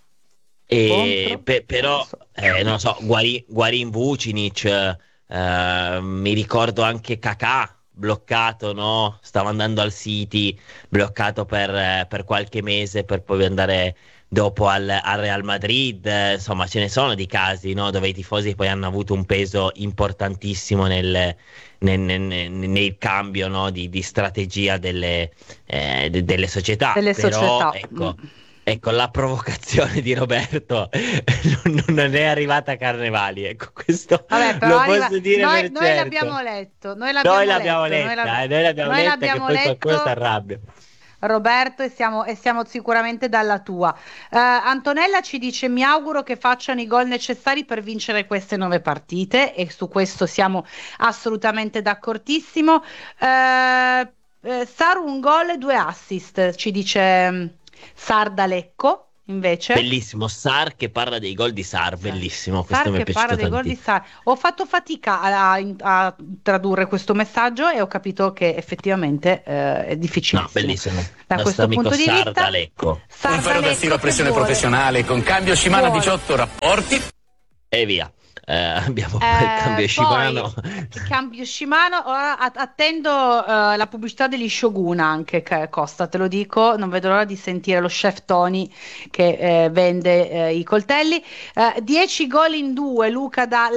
E pe- però, Controsenso. eh, non so, Guarin, Guarin Vucinic, eh, mi ricordo anche Kakà, bloccato, no? Stava andando al City, bloccato per, eh, per qualche mese per poi andare, dopo al, al Real Madrid, eh, insomma ce ne sono di casi, no, dove i tifosi poi hanno avuto un peso importantissimo nel, nel, nel, nel cambio, no, di, di strategia delle, eh, de- delle società. Delle Però, società. ecco, Mm. ecco, la provocazione di Roberto non, non è arrivata a Carnevali, ecco, questo Vabbè, però lo arriva- posso dire noi, per noi certo. l'abbiamo letto, noi l'abbiamo Noi l'abbiamo letto, letta, noi l'ab- eh, noi l'abbiamo noi letta l'abbiamo che poi qualcuno letto, si arrabbia. Roberto, e siamo, e siamo sicuramente dalla tua. Eh, Antonella ci dice: mi auguro che facciano i gol necessari per vincere queste nove partite, e su questo siamo assolutamente d'accordissimo. Eh, eh, Saru un gol e due assist, ci dice mm, Sarda Lecco. Invece Bellissimo, Sar che parla dei gol di Sar, bellissimo, questo Sar mi è che parla piaciuto dei gol di tantissimo. Sar. Ho fatto fatica a, a- a tradurre questo messaggio e ho capito che effettivamente eh, è difficilissimo. No, bellissimo. Da Nostro questo amico punto di vista, Sardalecco. Sarda Un ferro da Lecco stiro a che pressione vuole- professionale con cambio Shimano Vuole. diciotto rapporti. E via. Eh, abbiamo Eh, il cambio poi, Shimano. il cambio Shimano. Ora a- attendo eh, la pubblicità degli Shogun anche, che- Costa, te lo dico, non vedo l'ora di sentire lo chef Tony che eh, vende eh, i coltelli. Eh, dieci gol in due, Luca da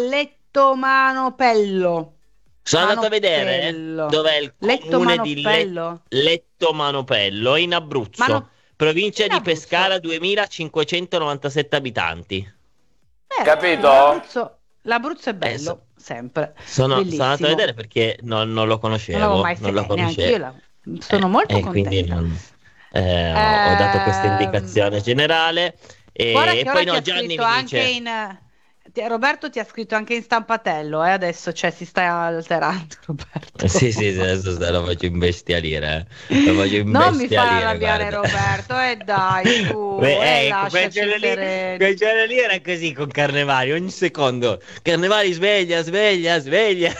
Lettomanopello. Sono andato a vedere eh, Manopello. dov'è il Letto comune di Le- Manopello. Letto Manopello, in Abruzzo, Mano- provincia in di Abruzzo. Pescara, duemilacinquecentonovantasette abitanti. Eh, Capito? L'Abruzzo, l'Abruzzo è bello, Eh, so- sempre. Sono, sono Bellissimo. andato a vedere perché non, non lo conoscevo. Non l'avevo mai non lo sentito, neanche conoscevo. io la- sono molto e quindi contenta. non- eh, ho, ho dato questa Ehm, indicazione generale. E, Guarda che e ora poi ti no, ha Gianni scritto mi anche dice. in ti- Roberto ti ha scritto anche in stampatello, eh, adesso, cioè si sta alterando Roberto. Sì, sì, sì, adesso sta- lo faccio imbestialire. eh. Lo faccio Non mi fa imbestialire, arrabbiare guarda. Roberto, e dai, su, Beh, e ecco, quel lasciaci giorno, lì, sereni. quel giorno lì era così con Carnevali, ogni secondo. Carnevali sveglia, sveglia, sveglia.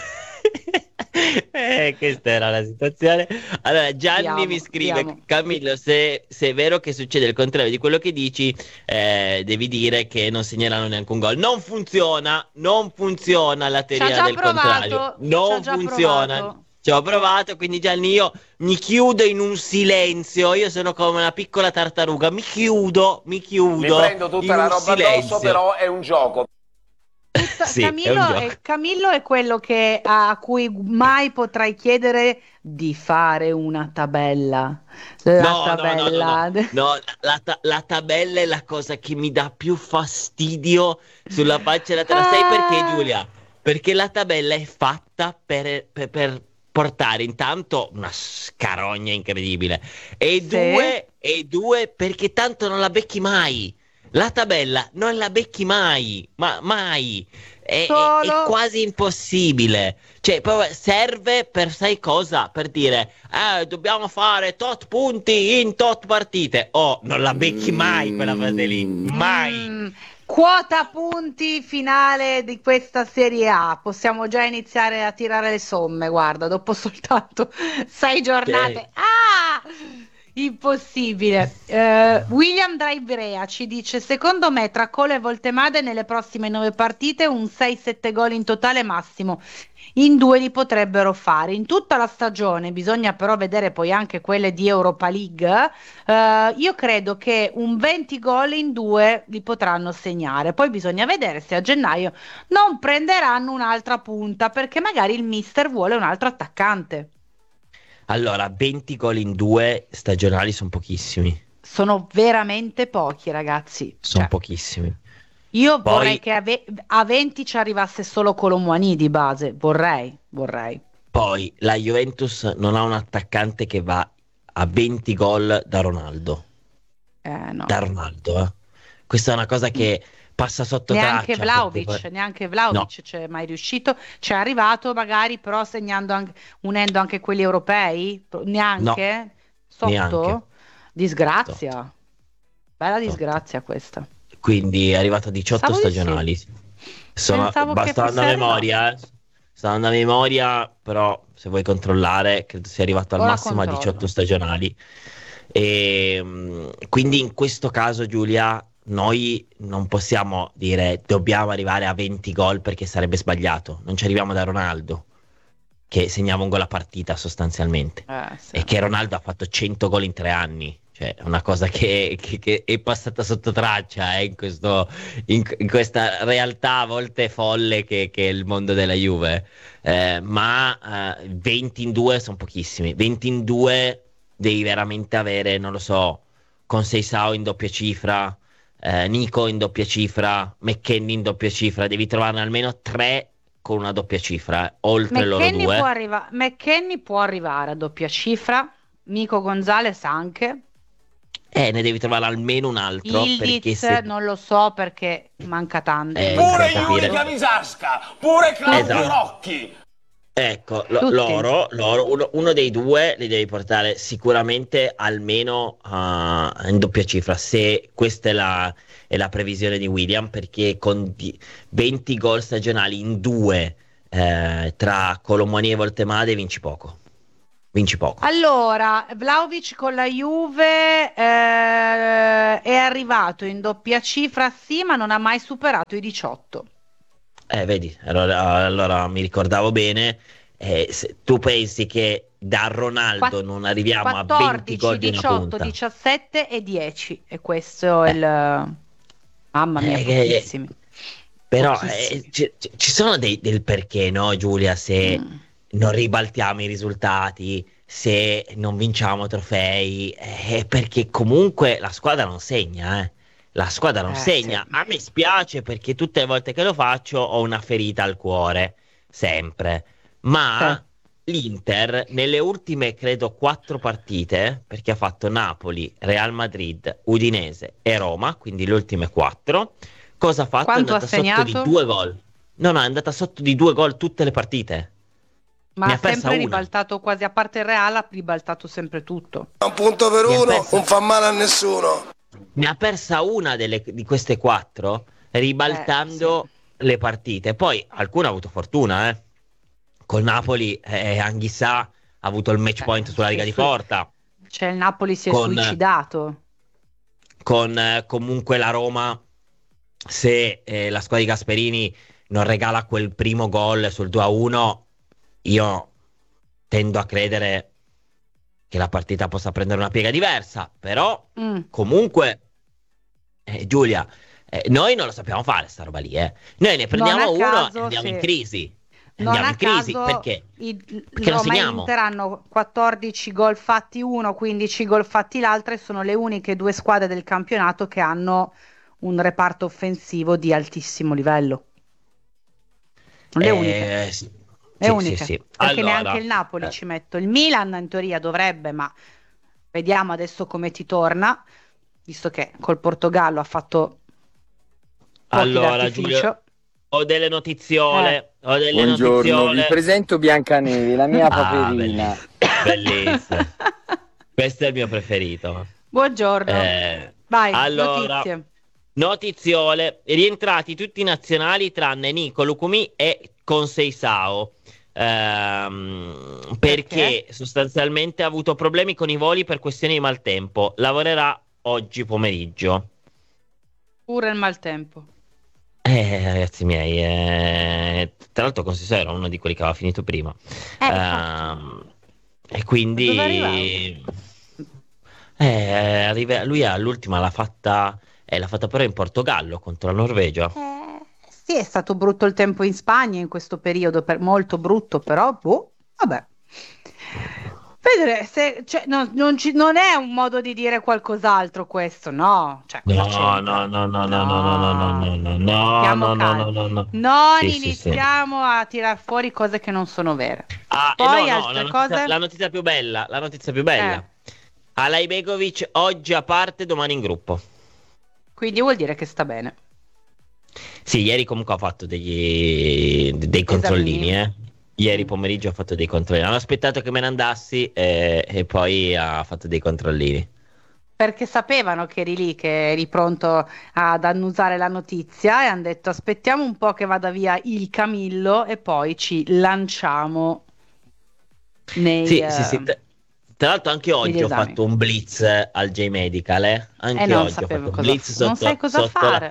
Eh, questa era la situazione. Allora, Gianni Andiamo, mi scrive: andiamo. Camillo, se, se è vero che succede il contrario di quello che dici, eh, devi dire che non segneranno neanche un gol. Non funziona, non funziona la Ci ha teoria già del provato, contrario. ci ha Non già funziona. provato. Ci ho provato, quindi Gianni, io mi chiudo in un silenzio. Io sono come una piccola tartaruga. Mi chiudo, mi chiudo. Mi prendo in tutta la un roba silenzio. addosso, però è un gioco. Tutta- Sì, è un Camillo, gioco. è, Camillo è quello che, a cui mai potrai chiedere di fare una tabella. La No, no, no, tabella. no, no, no, la, ta- la tabella è la cosa che mi dà più fastidio sulla faccia della terra. Sai perché, Giulia? Perché la tabella è fatta per, per- per portare intanto una scarogna incredibile e Sì. due, e due perché tanto non la becchi mai. La tabella non la becchi mai, ma mai. È, è- Solo- è quasi impossibile. Cioè, proprio serve per sai cosa? Per dire, eh, dobbiamo fare tot punti in tot partite. Oh, non la becchi mai quella fase lì. Mai. Mm, quota punti finale di questa Serie A. Possiamo già iniziare a tirare le somme, guarda, dopo soltanto sei giornate. Ah! Impossibile. Eh, William Driverea ci dice: secondo me tra Colo e Voltemade nelle prossime nove partite un sei sette gol in totale massimo. In due li potrebbero fare in tutta la stagione, bisogna però vedere poi anche quelle di Europa League. Eh, io credo che un venti gol in due li potranno segnare, poi bisogna vedere se a gennaio non prenderanno un'altra punta, perché magari il mister vuole un altro attaccante. Allora, venti gol in due stagionali sono pochissimi. Sono veramente pochi, ragazzi. Sono Cioè, pochissimi. io Poi- vorrei che a, ve- a venti ci arrivasse solo Colomouani di base, vorrei, vorrei. Poi la Juventus non ha un attaccante che va a venti gol da Ronaldo. Eh, no. Da Ronaldo, eh. Questa è una cosa che passa sotto Neanche traccia. Vlahovic, perché- neanche Vlahovic No. c'è mai riuscito, c'è arrivato magari però segnando anche, unendo anche quelli europei, neanche sotto, neanche. disgrazia, bella Sotto. disgrazia questa. Quindi è arrivato a diciotto Pensavo di stagionali. Sono, Pensavo che basta fosse andare a memoria, eh. Sta andando a memoria, però se vuoi controllare, credo sia arrivato al Ora massimo a controllo. diciotto stagionali. E, mm, quindi in questo caso, Giulia, noi non possiamo dire dobbiamo arrivare a venti gol perché sarebbe sbagliato. Non ci arriviamo da Ronaldo. che segnava un gol a partita sostanzialmente, Eh, sì. e che Ronaldo ha fatto cento gol in tre anni. Cioè, è una cosa che, che- che è passata sotto traccia eh, in, questo, in, in questa realtà a volte folle che, che è il mondo della Juve. Eh, ma eh, venti in due sono pochissimi. venti in due devi veramente avere, non lo so, con Seisao in doppia cifra, eh, Nico in doppia cifra, McKennie in doppia cifra. Devi trovarne almeno tre con una doppia cifra, eh, oltre loro McKennie due. può, arriva- McKennie può arrivare a doppia cifra, Nico Gonzalez anche. Eh, ne devi trovare almeno un altro, perché Ildiz se... non lo so perché manca tanto. Eh, manca Pure per tanto. capire. Yuri Visasca, pure Claudio Esatto. Rocchi. Ecco, lo- Tutti. loro, loro, uno, uno dei due li devi portare sicuramente almeno ah, in doppia cifra, se questa è la, è la previsione di William, perché con di- venti gol stagionali in due eh, tra Colomoni e Voltemade vinci poco. Vinci poco. Allora, Vlahovic con la Juve eh, è arrivato in doppia cifra, sì, ma non ha mai superato i diciotto. Eh, vedi, allora, allora mi ricordavo bene. Eh, se tu pensi che da Ronaldo Quatt- non arriviamo a venti quattordici, gol di una diciotto, punta. diciassette e dieci. E questo è il... Mamma mia, Eh, che- pochissimi. Però Pochissimi. eh, ci, ci- ci sono dei, del perché, no, Giulia, se Mm. non ribaltiamo i risultati, se non vinciamo trofei, eh, perché comunque la squadra non segna, eh. La squadra non Eh, segna. sì. A me spiace perché tutte le volte che lo faccio ho una ferita al cuore, sempre. Ma l'Inter nelle ultime, credo, quattro partite, perché ha fatto Napoli, Real Madrid, Udinese e Roma, quindi le ultime quattro, cosa ha fatto? Quanto è ha andata sotto segnato? di due gol. No, no, è andata sotto di due gol tutte le partite. Ma Ne ha ha persa sempre una. ribaltato quasi, a parte il Real, ha ribaltato sempre tutto. Un punto per Mi ha uno, perso. non fa male a nessuno. Ne ha persa una delle- di queste quattro, ribaltando le partite. Poi alcune ha avuto fortuna, eh. Col Napoli, eh, Anghissà ha avuto il match Eh, point sulla sì, riga di sì. porta. Cioè il Napoli si è Con- suicidato. Con eh, comunque la Roma, se eh, la squadra di Gasperini non regala quel primo gol sul due a uno, io tendo a credere che la partita possa prendere una piega diversa. Però Mm. comunque, eh, Giulia, eh, noi non lo sappiamo fare sta roba lì, eh. Noi ne prendiamo Non a uno caso, e andiamo sì. in crisi. Non Andiamo a in crisi caso perché? i, Perché non Roma e segniamo. Inter hanno quattordici gol fatti uno, quindici gol fatti l'altro, e sono le uniche due squadre del campionato che hanno un reparto offensivo di altissimo livello. Le Eh, uniche. sì. Le Sì, uniche. sì, sì. Perché Allora, neanche il Napoli eh, ci metto. Il Milan in teoria dovrebbe, ma vediamo adesso come ti torna, visto che col Portogallo ha fatto fuochi allora, d'artificio. Giulio, ho delle notiziole. Eh. Ho delle Buongiorno, vi notiziole. presento Biancaneve, la mia Ah, paperina. bellissimo. Questo è il mio preferito. Buongiorno. Eh, Vai, allora, notizie. notiziole. Rientrati tutti i nazionali tranne Nico, Lucumi e Conceição. Ehm, perché Perché? sostanzialmente ha avuto problemi con i voli per questioni di maltempo. Lavorerà oggi pomeriggio. Pure il maltempo. Eh, ragazzi miei, eh, tra l'altro Conceição era uno di quelli che aveva finito prima. Eh, Ehm, e quindi Dove arrivava? eh, arriva- lui all'ultima l'ha fatta, eh, l'ha fatta però in Portogallo contro la Norvegia. Eh, sì, è stato brutto il tempo in Spagna in questo periodo, per- molto brutto, però, boh, vabbè. Vedere se, cioè, no, non, ci- non è un modo di dire qualcos'altro questo, no? Cioè, cosa No, c'entra? no, no, no, no, no, no, no, no, no, no, no, Stiamo no, no, calmi. no, no, no. Non Sì, sì, sì. iniziamo a tirar fuori cose che non sono vere. Ah, eh, Poi no, no, altre la notizia, cose? la notizia più bella, la notizia più bella. Eh. Alaibegovic oggi a parte, domani in gruppo. Quindi vuol dire che sta bene. Sì, ieri comunque ha fatto degli, dei controllini, Esamini. eh. Ieri pomeriggio ha fatto dei controllini. Hanno aspettato che me ne andassi eh, e poi ha fatto dei controllini. Perché sapevano che eri lì, che eri pronto ad annusare la notizia, e hanno detto aspettiamo un po' che vada via il Camillo e poi ci lanciamo nei... Sì, eh, sì, sì. Tra tra l'altro anche oggi ho esami. fatto un blitz al J-Medical, eh. Anche eh, non oggi ho sapevo fatto un cosa blitz fa- sotto, non sai cosa sotto la- fare.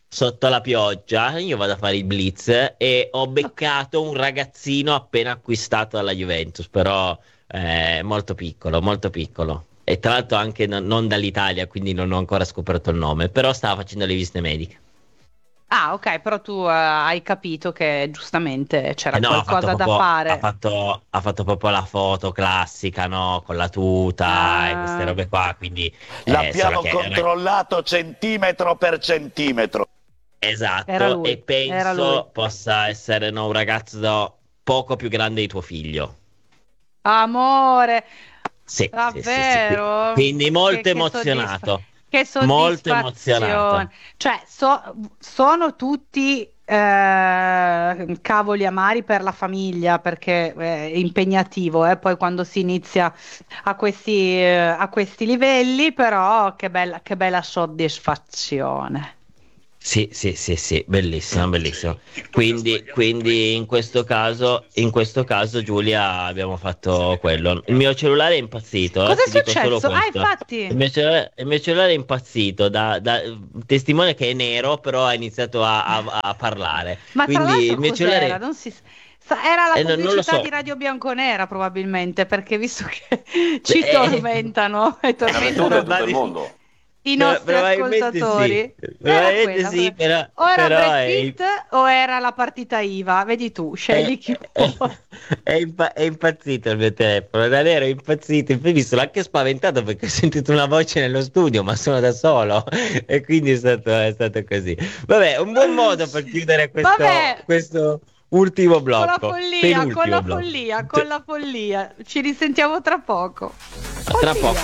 sotto la pioggia, io vado a fare i blitz e ho beccato un ragazzino appena acquistato dalla Juventus, però eh, molto piccolo, molto piccolo. E tra l'altro anche no- non dall'Italia, quindi non ho ancora scoperto il nome, però stava facendo le visite mediche. Ah, ok, però tu eh, hai capito che giustamente c'era Eh no, ha fatto qualcosa da proprio- fare. Ha fatto, ha fatto proprio la foto classica, no? Con la tuta Ah. e queste robe qua, quindi... eh, L'abbiamo solo che- controllato centimetro per centimetro. Esatto, Era lui, e era lui. penso possa essere no, un ragazzo poco più grande di tuo figlio. Amore, Sì, sì, sì, sì, sì. davvero? Quindi molto Che- che emozionato. Che Molto soddisfazione. emozionato. Cioè, so- sono tutti eh, cavoli amari per la famiglia perché è impegnativo, eh, poi quando si inizia a questi, eh, a questi livelli, però che bella, che bella soddisfazione. Sì, sì, sì, sì, bellissimo, bellissimo. Quindi, quindi in questo caso, in questo caso, Giulia, abbiamo fatto quello. Il mio cellulare è impazzito. eh, Cosa è ti dico solo successo? Ah, questo. infatti. Il mio cellulare, il mio cellulare è impazzito, da, da testimone che è nero, però ha iniziato a, a- a parlare. Ma tra Quindi l'altro il mio cos'era? cellulare... Non si sa- Era la Eh, non- non lo pubblicità so. di Radio Bianconera probabilmente, perché visto che ci Eh, tormentano e tormentano tutto il mondo. i Pro- nostri probabilmente ascoltatori. sì. Era Probabilmente quella, sì, però, o era però Brad è, Pitt o era la partita I V A, vedi tu, scegli chi è, vuoi. è impa- è impazzito il mio telefono, da nero è impazzito. Infatti mi sono anche spaventato perché ho sentito una voce nello studio, ma sono da solo e quindi è stato, è stato così. Vabbè, un buon modo per chiudere questo, Vabbè. questo ultimo Con la blocco. follia, con penultimo la blocco. follia, con la follia. Ci risentiamo tra poco. Tra poco.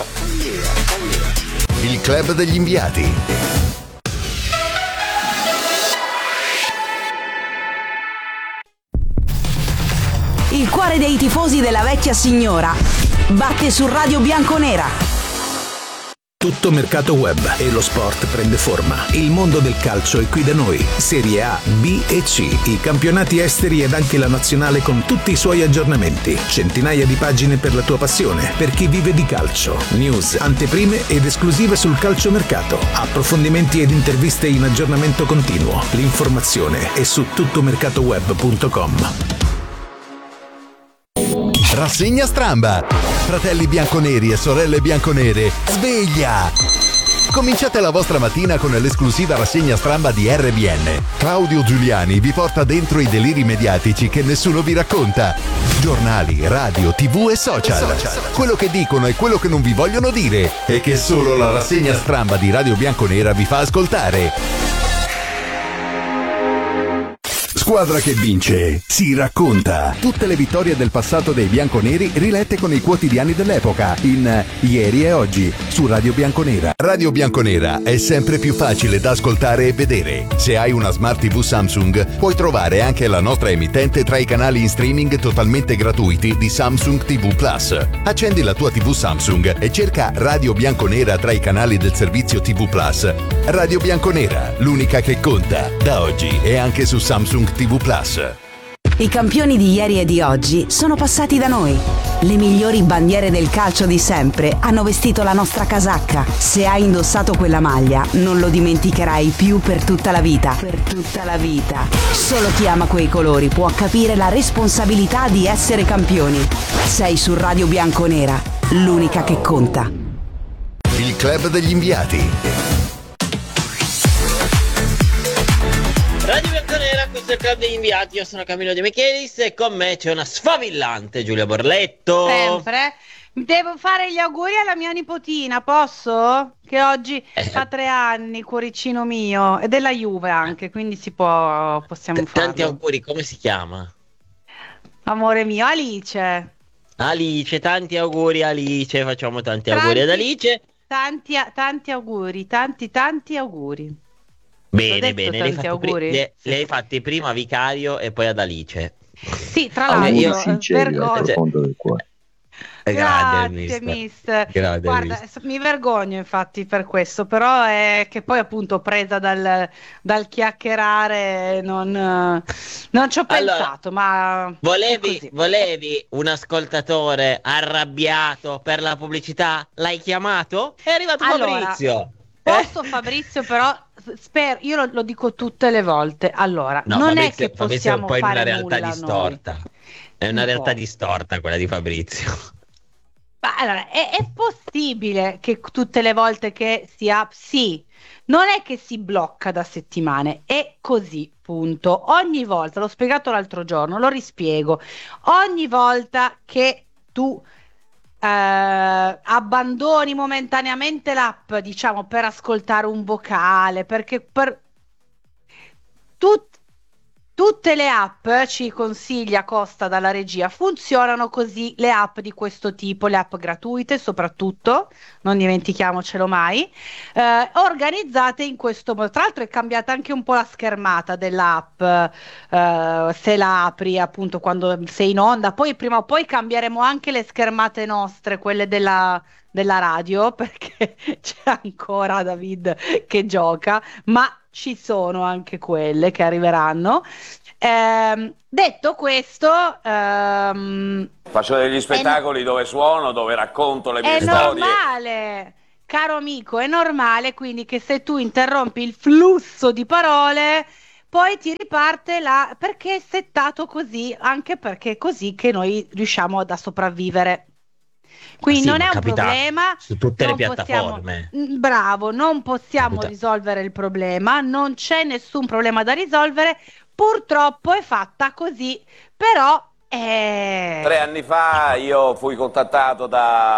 Il club degli inviati. Il cuore dei tifosi della vecchia signora batte su Radio Bianconera. Tutto mercato web e lo sport prende forma. Il mondo del calcio è qui da noi. Serie A, B e C, i campionati esteri ed anche la nazionale con tutti i suoi aggiornamenti. Centinaia di pagine per la tua passione, per chi vive di calcio. News, anteprime ed esclusive sul calciomercato. Approfondimenti ed interviste in aggiornamento continuo. L'informazione è su tuttomercatoweb punto com. Rassegna Stramba. Fratelli bianconeri e sorelle bianconere, sveglia! Cominciate la vostra mattina con l'esclusiva rassegna Stramba di R B N. Claudio Giuliani vi porta dentro i deliri mediatici che nessuno vi racconta. Giornali, radio, tv e social. Quello che dicono e quello che non vi vogliono dire e che solo la rassegna Stramba di Radio Bianconera vi fa ascoltare. Squadra che vince, si racconta. Tutte le vittorie del passato dei bianconeri rilette con i quotidiani dell'epoca in Ieri e Oggi su Radio Bianconera. Radio Bianconera è sempre più facile da ascoltare e vedere. Se hai una Smart tivù Samsung, puoi trovare anche la nostra emittente tra i canali in streaming totalmente gratuiti di Samsung tivù Plus. Accendi la tua tivù Samsung e cerca Radio Bianconera tra i canali del servizio tivù Plus. Radio Bianconera, l'unica che conta, da oggi e anche su Samsung tivù Plus. I campioni di ieri e di oggi sono passati da noi. Le migliori bandiere del calcio di sempre hanno vestito la nostra casacca. Se hai indossato quella maglia, non lo dimenticherai più per tutta la vita. Per tutta la vita. Solo chi ama quei colori può capire la responsabilità di essere campioni. Sei su Radio Bianconera, l'unica che conta. Il club degli inviati. Radio Bianconera, questo è il club degli inviati, io sono Camillo De Michelis e con me c'è una sfavillante Giulia Borletto. Sempre. Devo fare gli auguri alla mia nipotina, posso? Che oggi Eh. fa tre anni, cuoricino mio, e della Juve anche, quindi si può, possiamo T- Tanti farlo. auguri, come si chiama? Amore mio, Alice. Alice, tanti auguri Alice, facciamo tanti, Tanti- auguri ad Alice. Tanti, tanti auguri, tanti, tanti auguri. Bene, detto bene, tanti le hai, fatti pri- auguri? le- le hai fatti prima a Vicario e poi ad Alice. Sì, tra Auguri l'altro, sinceri dal vergogna. profondo del cuore. Grande, Grazie, mister. mister. Grande, Guarda, mister. mi vergogno infatti per questo, però è che poi appunto presa dal, dal chiacchierare non, non ci ho Allora, pensato, ma Volevi, volevi un ascoltatore arrabbiato per la pubblicità? L'hai chiamato? È arrivato Allora, Fabrizio. posso Fabrizio però spero, io lo, lo dico tutte le volte. Allora, No, non Fabrizio, è che Fabrizio possiamo è poi fare una realtà nulla distorta. noi. È una Un realtà po'. distorta quella di Fabrizio. Ma allora, è, è possibile che tutte le volte che si ha, sì, non è che si blocca da settimane, è così, punto. Ogni volta, l'ho spiegato l'altro giorno, lo rispiego, ogni volta che tu eh, abbandoni momentaneamente l'app, diciamo, per ascoltare un vocale, perché per tut- tutte le app, ci consiglia Costa dalla regia, funzionano così, le app di questo tipo, le app gratuite soprattutto, non dimentichiamocelo mai, eh, organizzate in questo modo. Tra l'altro è cambiata anche un po' la schermata dell'app, eh, se la apri appunto quando sei in onda, poi prima o poi cambieremo anche le schermate nostre, quelle della, della radio, perché c'è ancora David che gioca, ma ci sono anche quelle che arriveranno. Ehm, detto questo, ehm, Faccio degli spettacoli dove suono, dove racconto le mie è storie. normale, caro amico, è normale quindi che se tu interrompi il flusso di parole, poi ti riparte la... perché è settato così, anche perché è così che noi riusciamo a sopravvivere. Quindi Sì, non ma è un capita problema, su tutte le non possiamo, piattaforme. Mm, bravo, non possiamo Capita. risolvere il problema, non c'è nessun problema da risolvere, purtroppo è fatta così, però è... Tre anni fa io fui contattato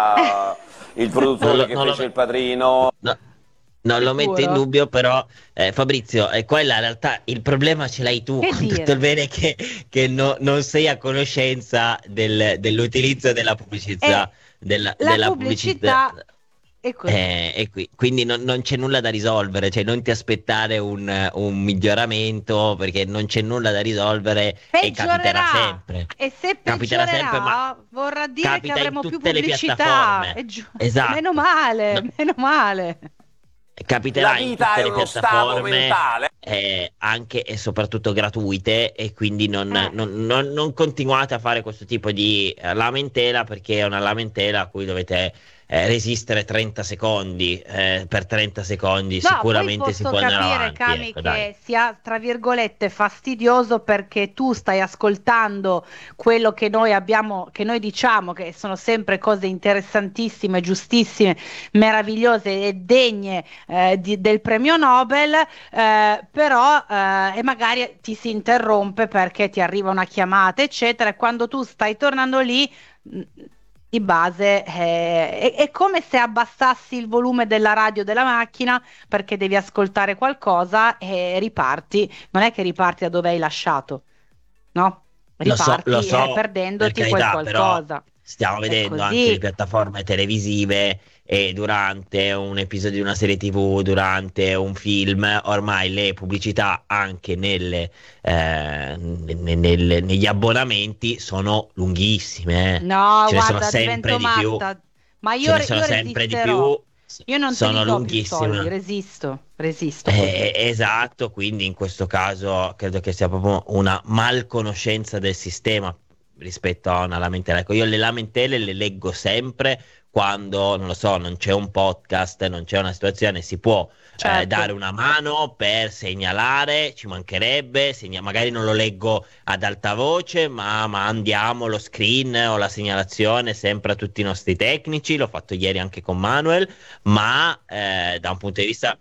da il produttore Non lo- che non lo- fece Il Padrino. No, non lo metto in Sicuro? dubbio, però eh, Fabrizio, è qua è la realtà, il problema ce l'hai tu, Che con dire? tutto il bene che, che no- non sei a conoscenza del- dell'utilizzo della pubblicità. Eh, della, la della pubblicità è così. Eh, e qui- quindi non, non c'è nulla da risolvere, cioè non ti aspettare un, un miglioramento perché non c'è nulla da risolvere e capiterà Peggiorerà, sempre. e se Capiterà peggiorerà sempre, ma vorrà dire che capita in avremo più tutte le pubblicità. piattaforme. È giu- Esatto. Meno male, No. meno male. Capiterà La in vita tutte è le uno stato piattaforme, mentale. eh, anche e soprattutto gratuite, e quindi non, Eh. non- non- non continuate a fare questo tipo di eh, lamentela, perché è una lamentela a cui dovete eh, resistere trenta secondi. Eh, per trenta secondi No, sicuramente poi si posso può andare capire, avanti. Cami, Ecco, dai. che sia tra virgolette fastidioso perché tu stai ascoltando quello che noi abbiamo, che noi diciamo che sono sempre cose interessantissime, giustissime, meravigliose e degne eh, di- del premio Nobel, eh, però eh, e magari ti si interrompe perché ti arriva una chiamata, eccetera, e quando tu stai tornando lì. mh, Di base eh, è, è come se abbassassi il volume della radio della macchina perché devi ascoltare qualcosa e riparti. Non è che riparti da dove hai lasciato, no? Lo so, Riparti lo so, eh, perdendoti per quel carità, però qualcosa. stiamo È vedendo così. anche le piattaforme televisive, e durante un episodio di una serie tivù, durante un film, ormai le pubblicità anche nelle, eh, ne- nel- negli abbonamenti sono lunghissime. eh. No, Ce ne sono guarda, sempre divento di più. matta. Ma Ce io, ne sono io sempre di resisterò. più. Io non te Sono li do più lunghissime. soldi, resisto, resisto. Eh, esatto, quindi in questo caso credo che sia proprio una malconoscenza del sistema rispetto a una lamentela. Ecco, io le lamentele le leggo sempre quando, non lo so, non c'è un podcast, non c'è una situazione, si può eh, Certo. dare una mano per segnalare, ci mancherebbe, segna- magari non lo leggo ad alta voce, ma mandiamo lo screen o la segnalazione sempre a tutti i nostri tecnici, l'ho fatto ieri anche con Manuel, ma eh, da un punto di vista...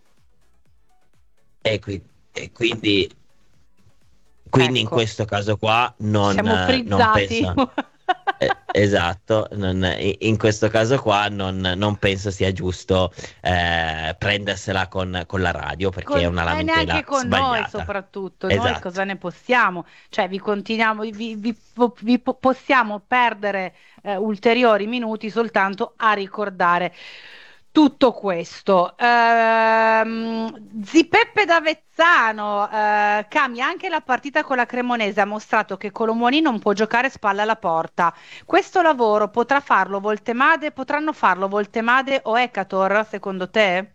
E, qui- e quindi, quindi in Ecco. questo caso qua non, Siamo eh, non frizzati. penso. Eh, esatto, non- in in questo caso qua non, non penso sia giusto eh, prendersela con, con la radio, perché Con- è una eh, lamentela neanche con noi sbagliata. soprattutto, noi Esatto. cosa ne possiamo? Cioè vi continuiamo, vi, vi- vi po- possiamo perdere eh, ulteriori minuti soltanto a ricordare tutto questo. Ehm, Zi Peppe d'Avezzano, eh, cambia anche la partita con la Cremonese, ha mostrato che Colomoni non può giocare spalle alla porta. Questo lavoro potrà farlo Voltemade, potranno farlo Voltemade o Ekator, secondo te?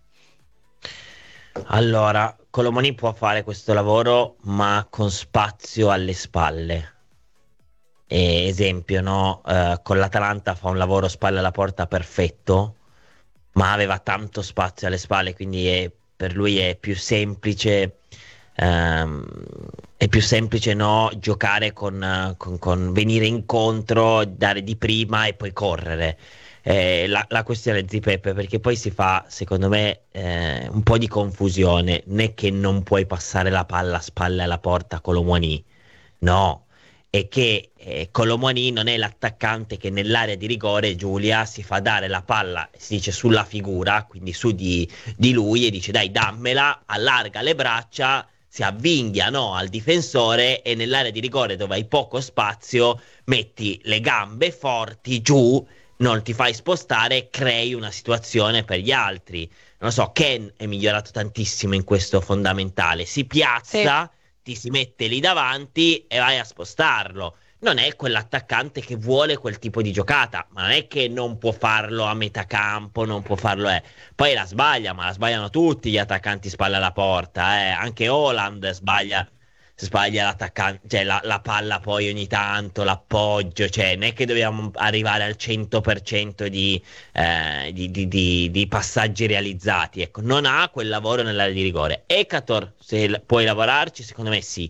Allora, Colomoni può fare questo lavoro, ma con spazio alle spalle. E, esempio, no? Eh, con l'Atalanta fa un lavoro spalle alla porta perfetto, ma aveva tanto spazio alle spalle, quindi è per lui è più semplice ehm, è più semplice no giocare con, con, con venire incontro, dare di prima e poi correre. Eh, la, la questione di Peppe, perché poi si fa secondo me eh, un po' di confusione. Non è che non puoi passare la palla a spalle alla porta a Colomwani, no, è che eh, Colomwani non è l'attaccante che nell'area di rigore, Giulia, si fa dare la palla, si dice sulla figura, quindi su di, di lui, e dice dai dammela, allarga le braccia, si avvinghia no, al difensore, e nell'area di rigore dove hai poco spazio metti le gambe forti giù, non ti fai spostare, crei una situazione per gli altri. Non so, Ken è migliorato tantissimo in questo fondamentale, si piazza, sì, ti si mette lì davanti e vai a spostarlo. Non è quell'attaccante che vuole quel tipo di giocata, ma non è che non può farlo a metà campo, non può farlo, eh. Poi la sbaglia, ma la sbagliano tutti gli attaccanti spalle alla porta, eh. Anche Haaland sbaglia, sbaglia l'attaccante, cioè la, la palla poi ogni tanto, l'appoggio, cioè non è che dobbiamo arrivare al cento per cento di, eh, di, di, di, di passaggi realizzati, ecco, non ha quel lavoro nell'area di rigore. Ekator, se l- puoi lavorarci, secondo me sì.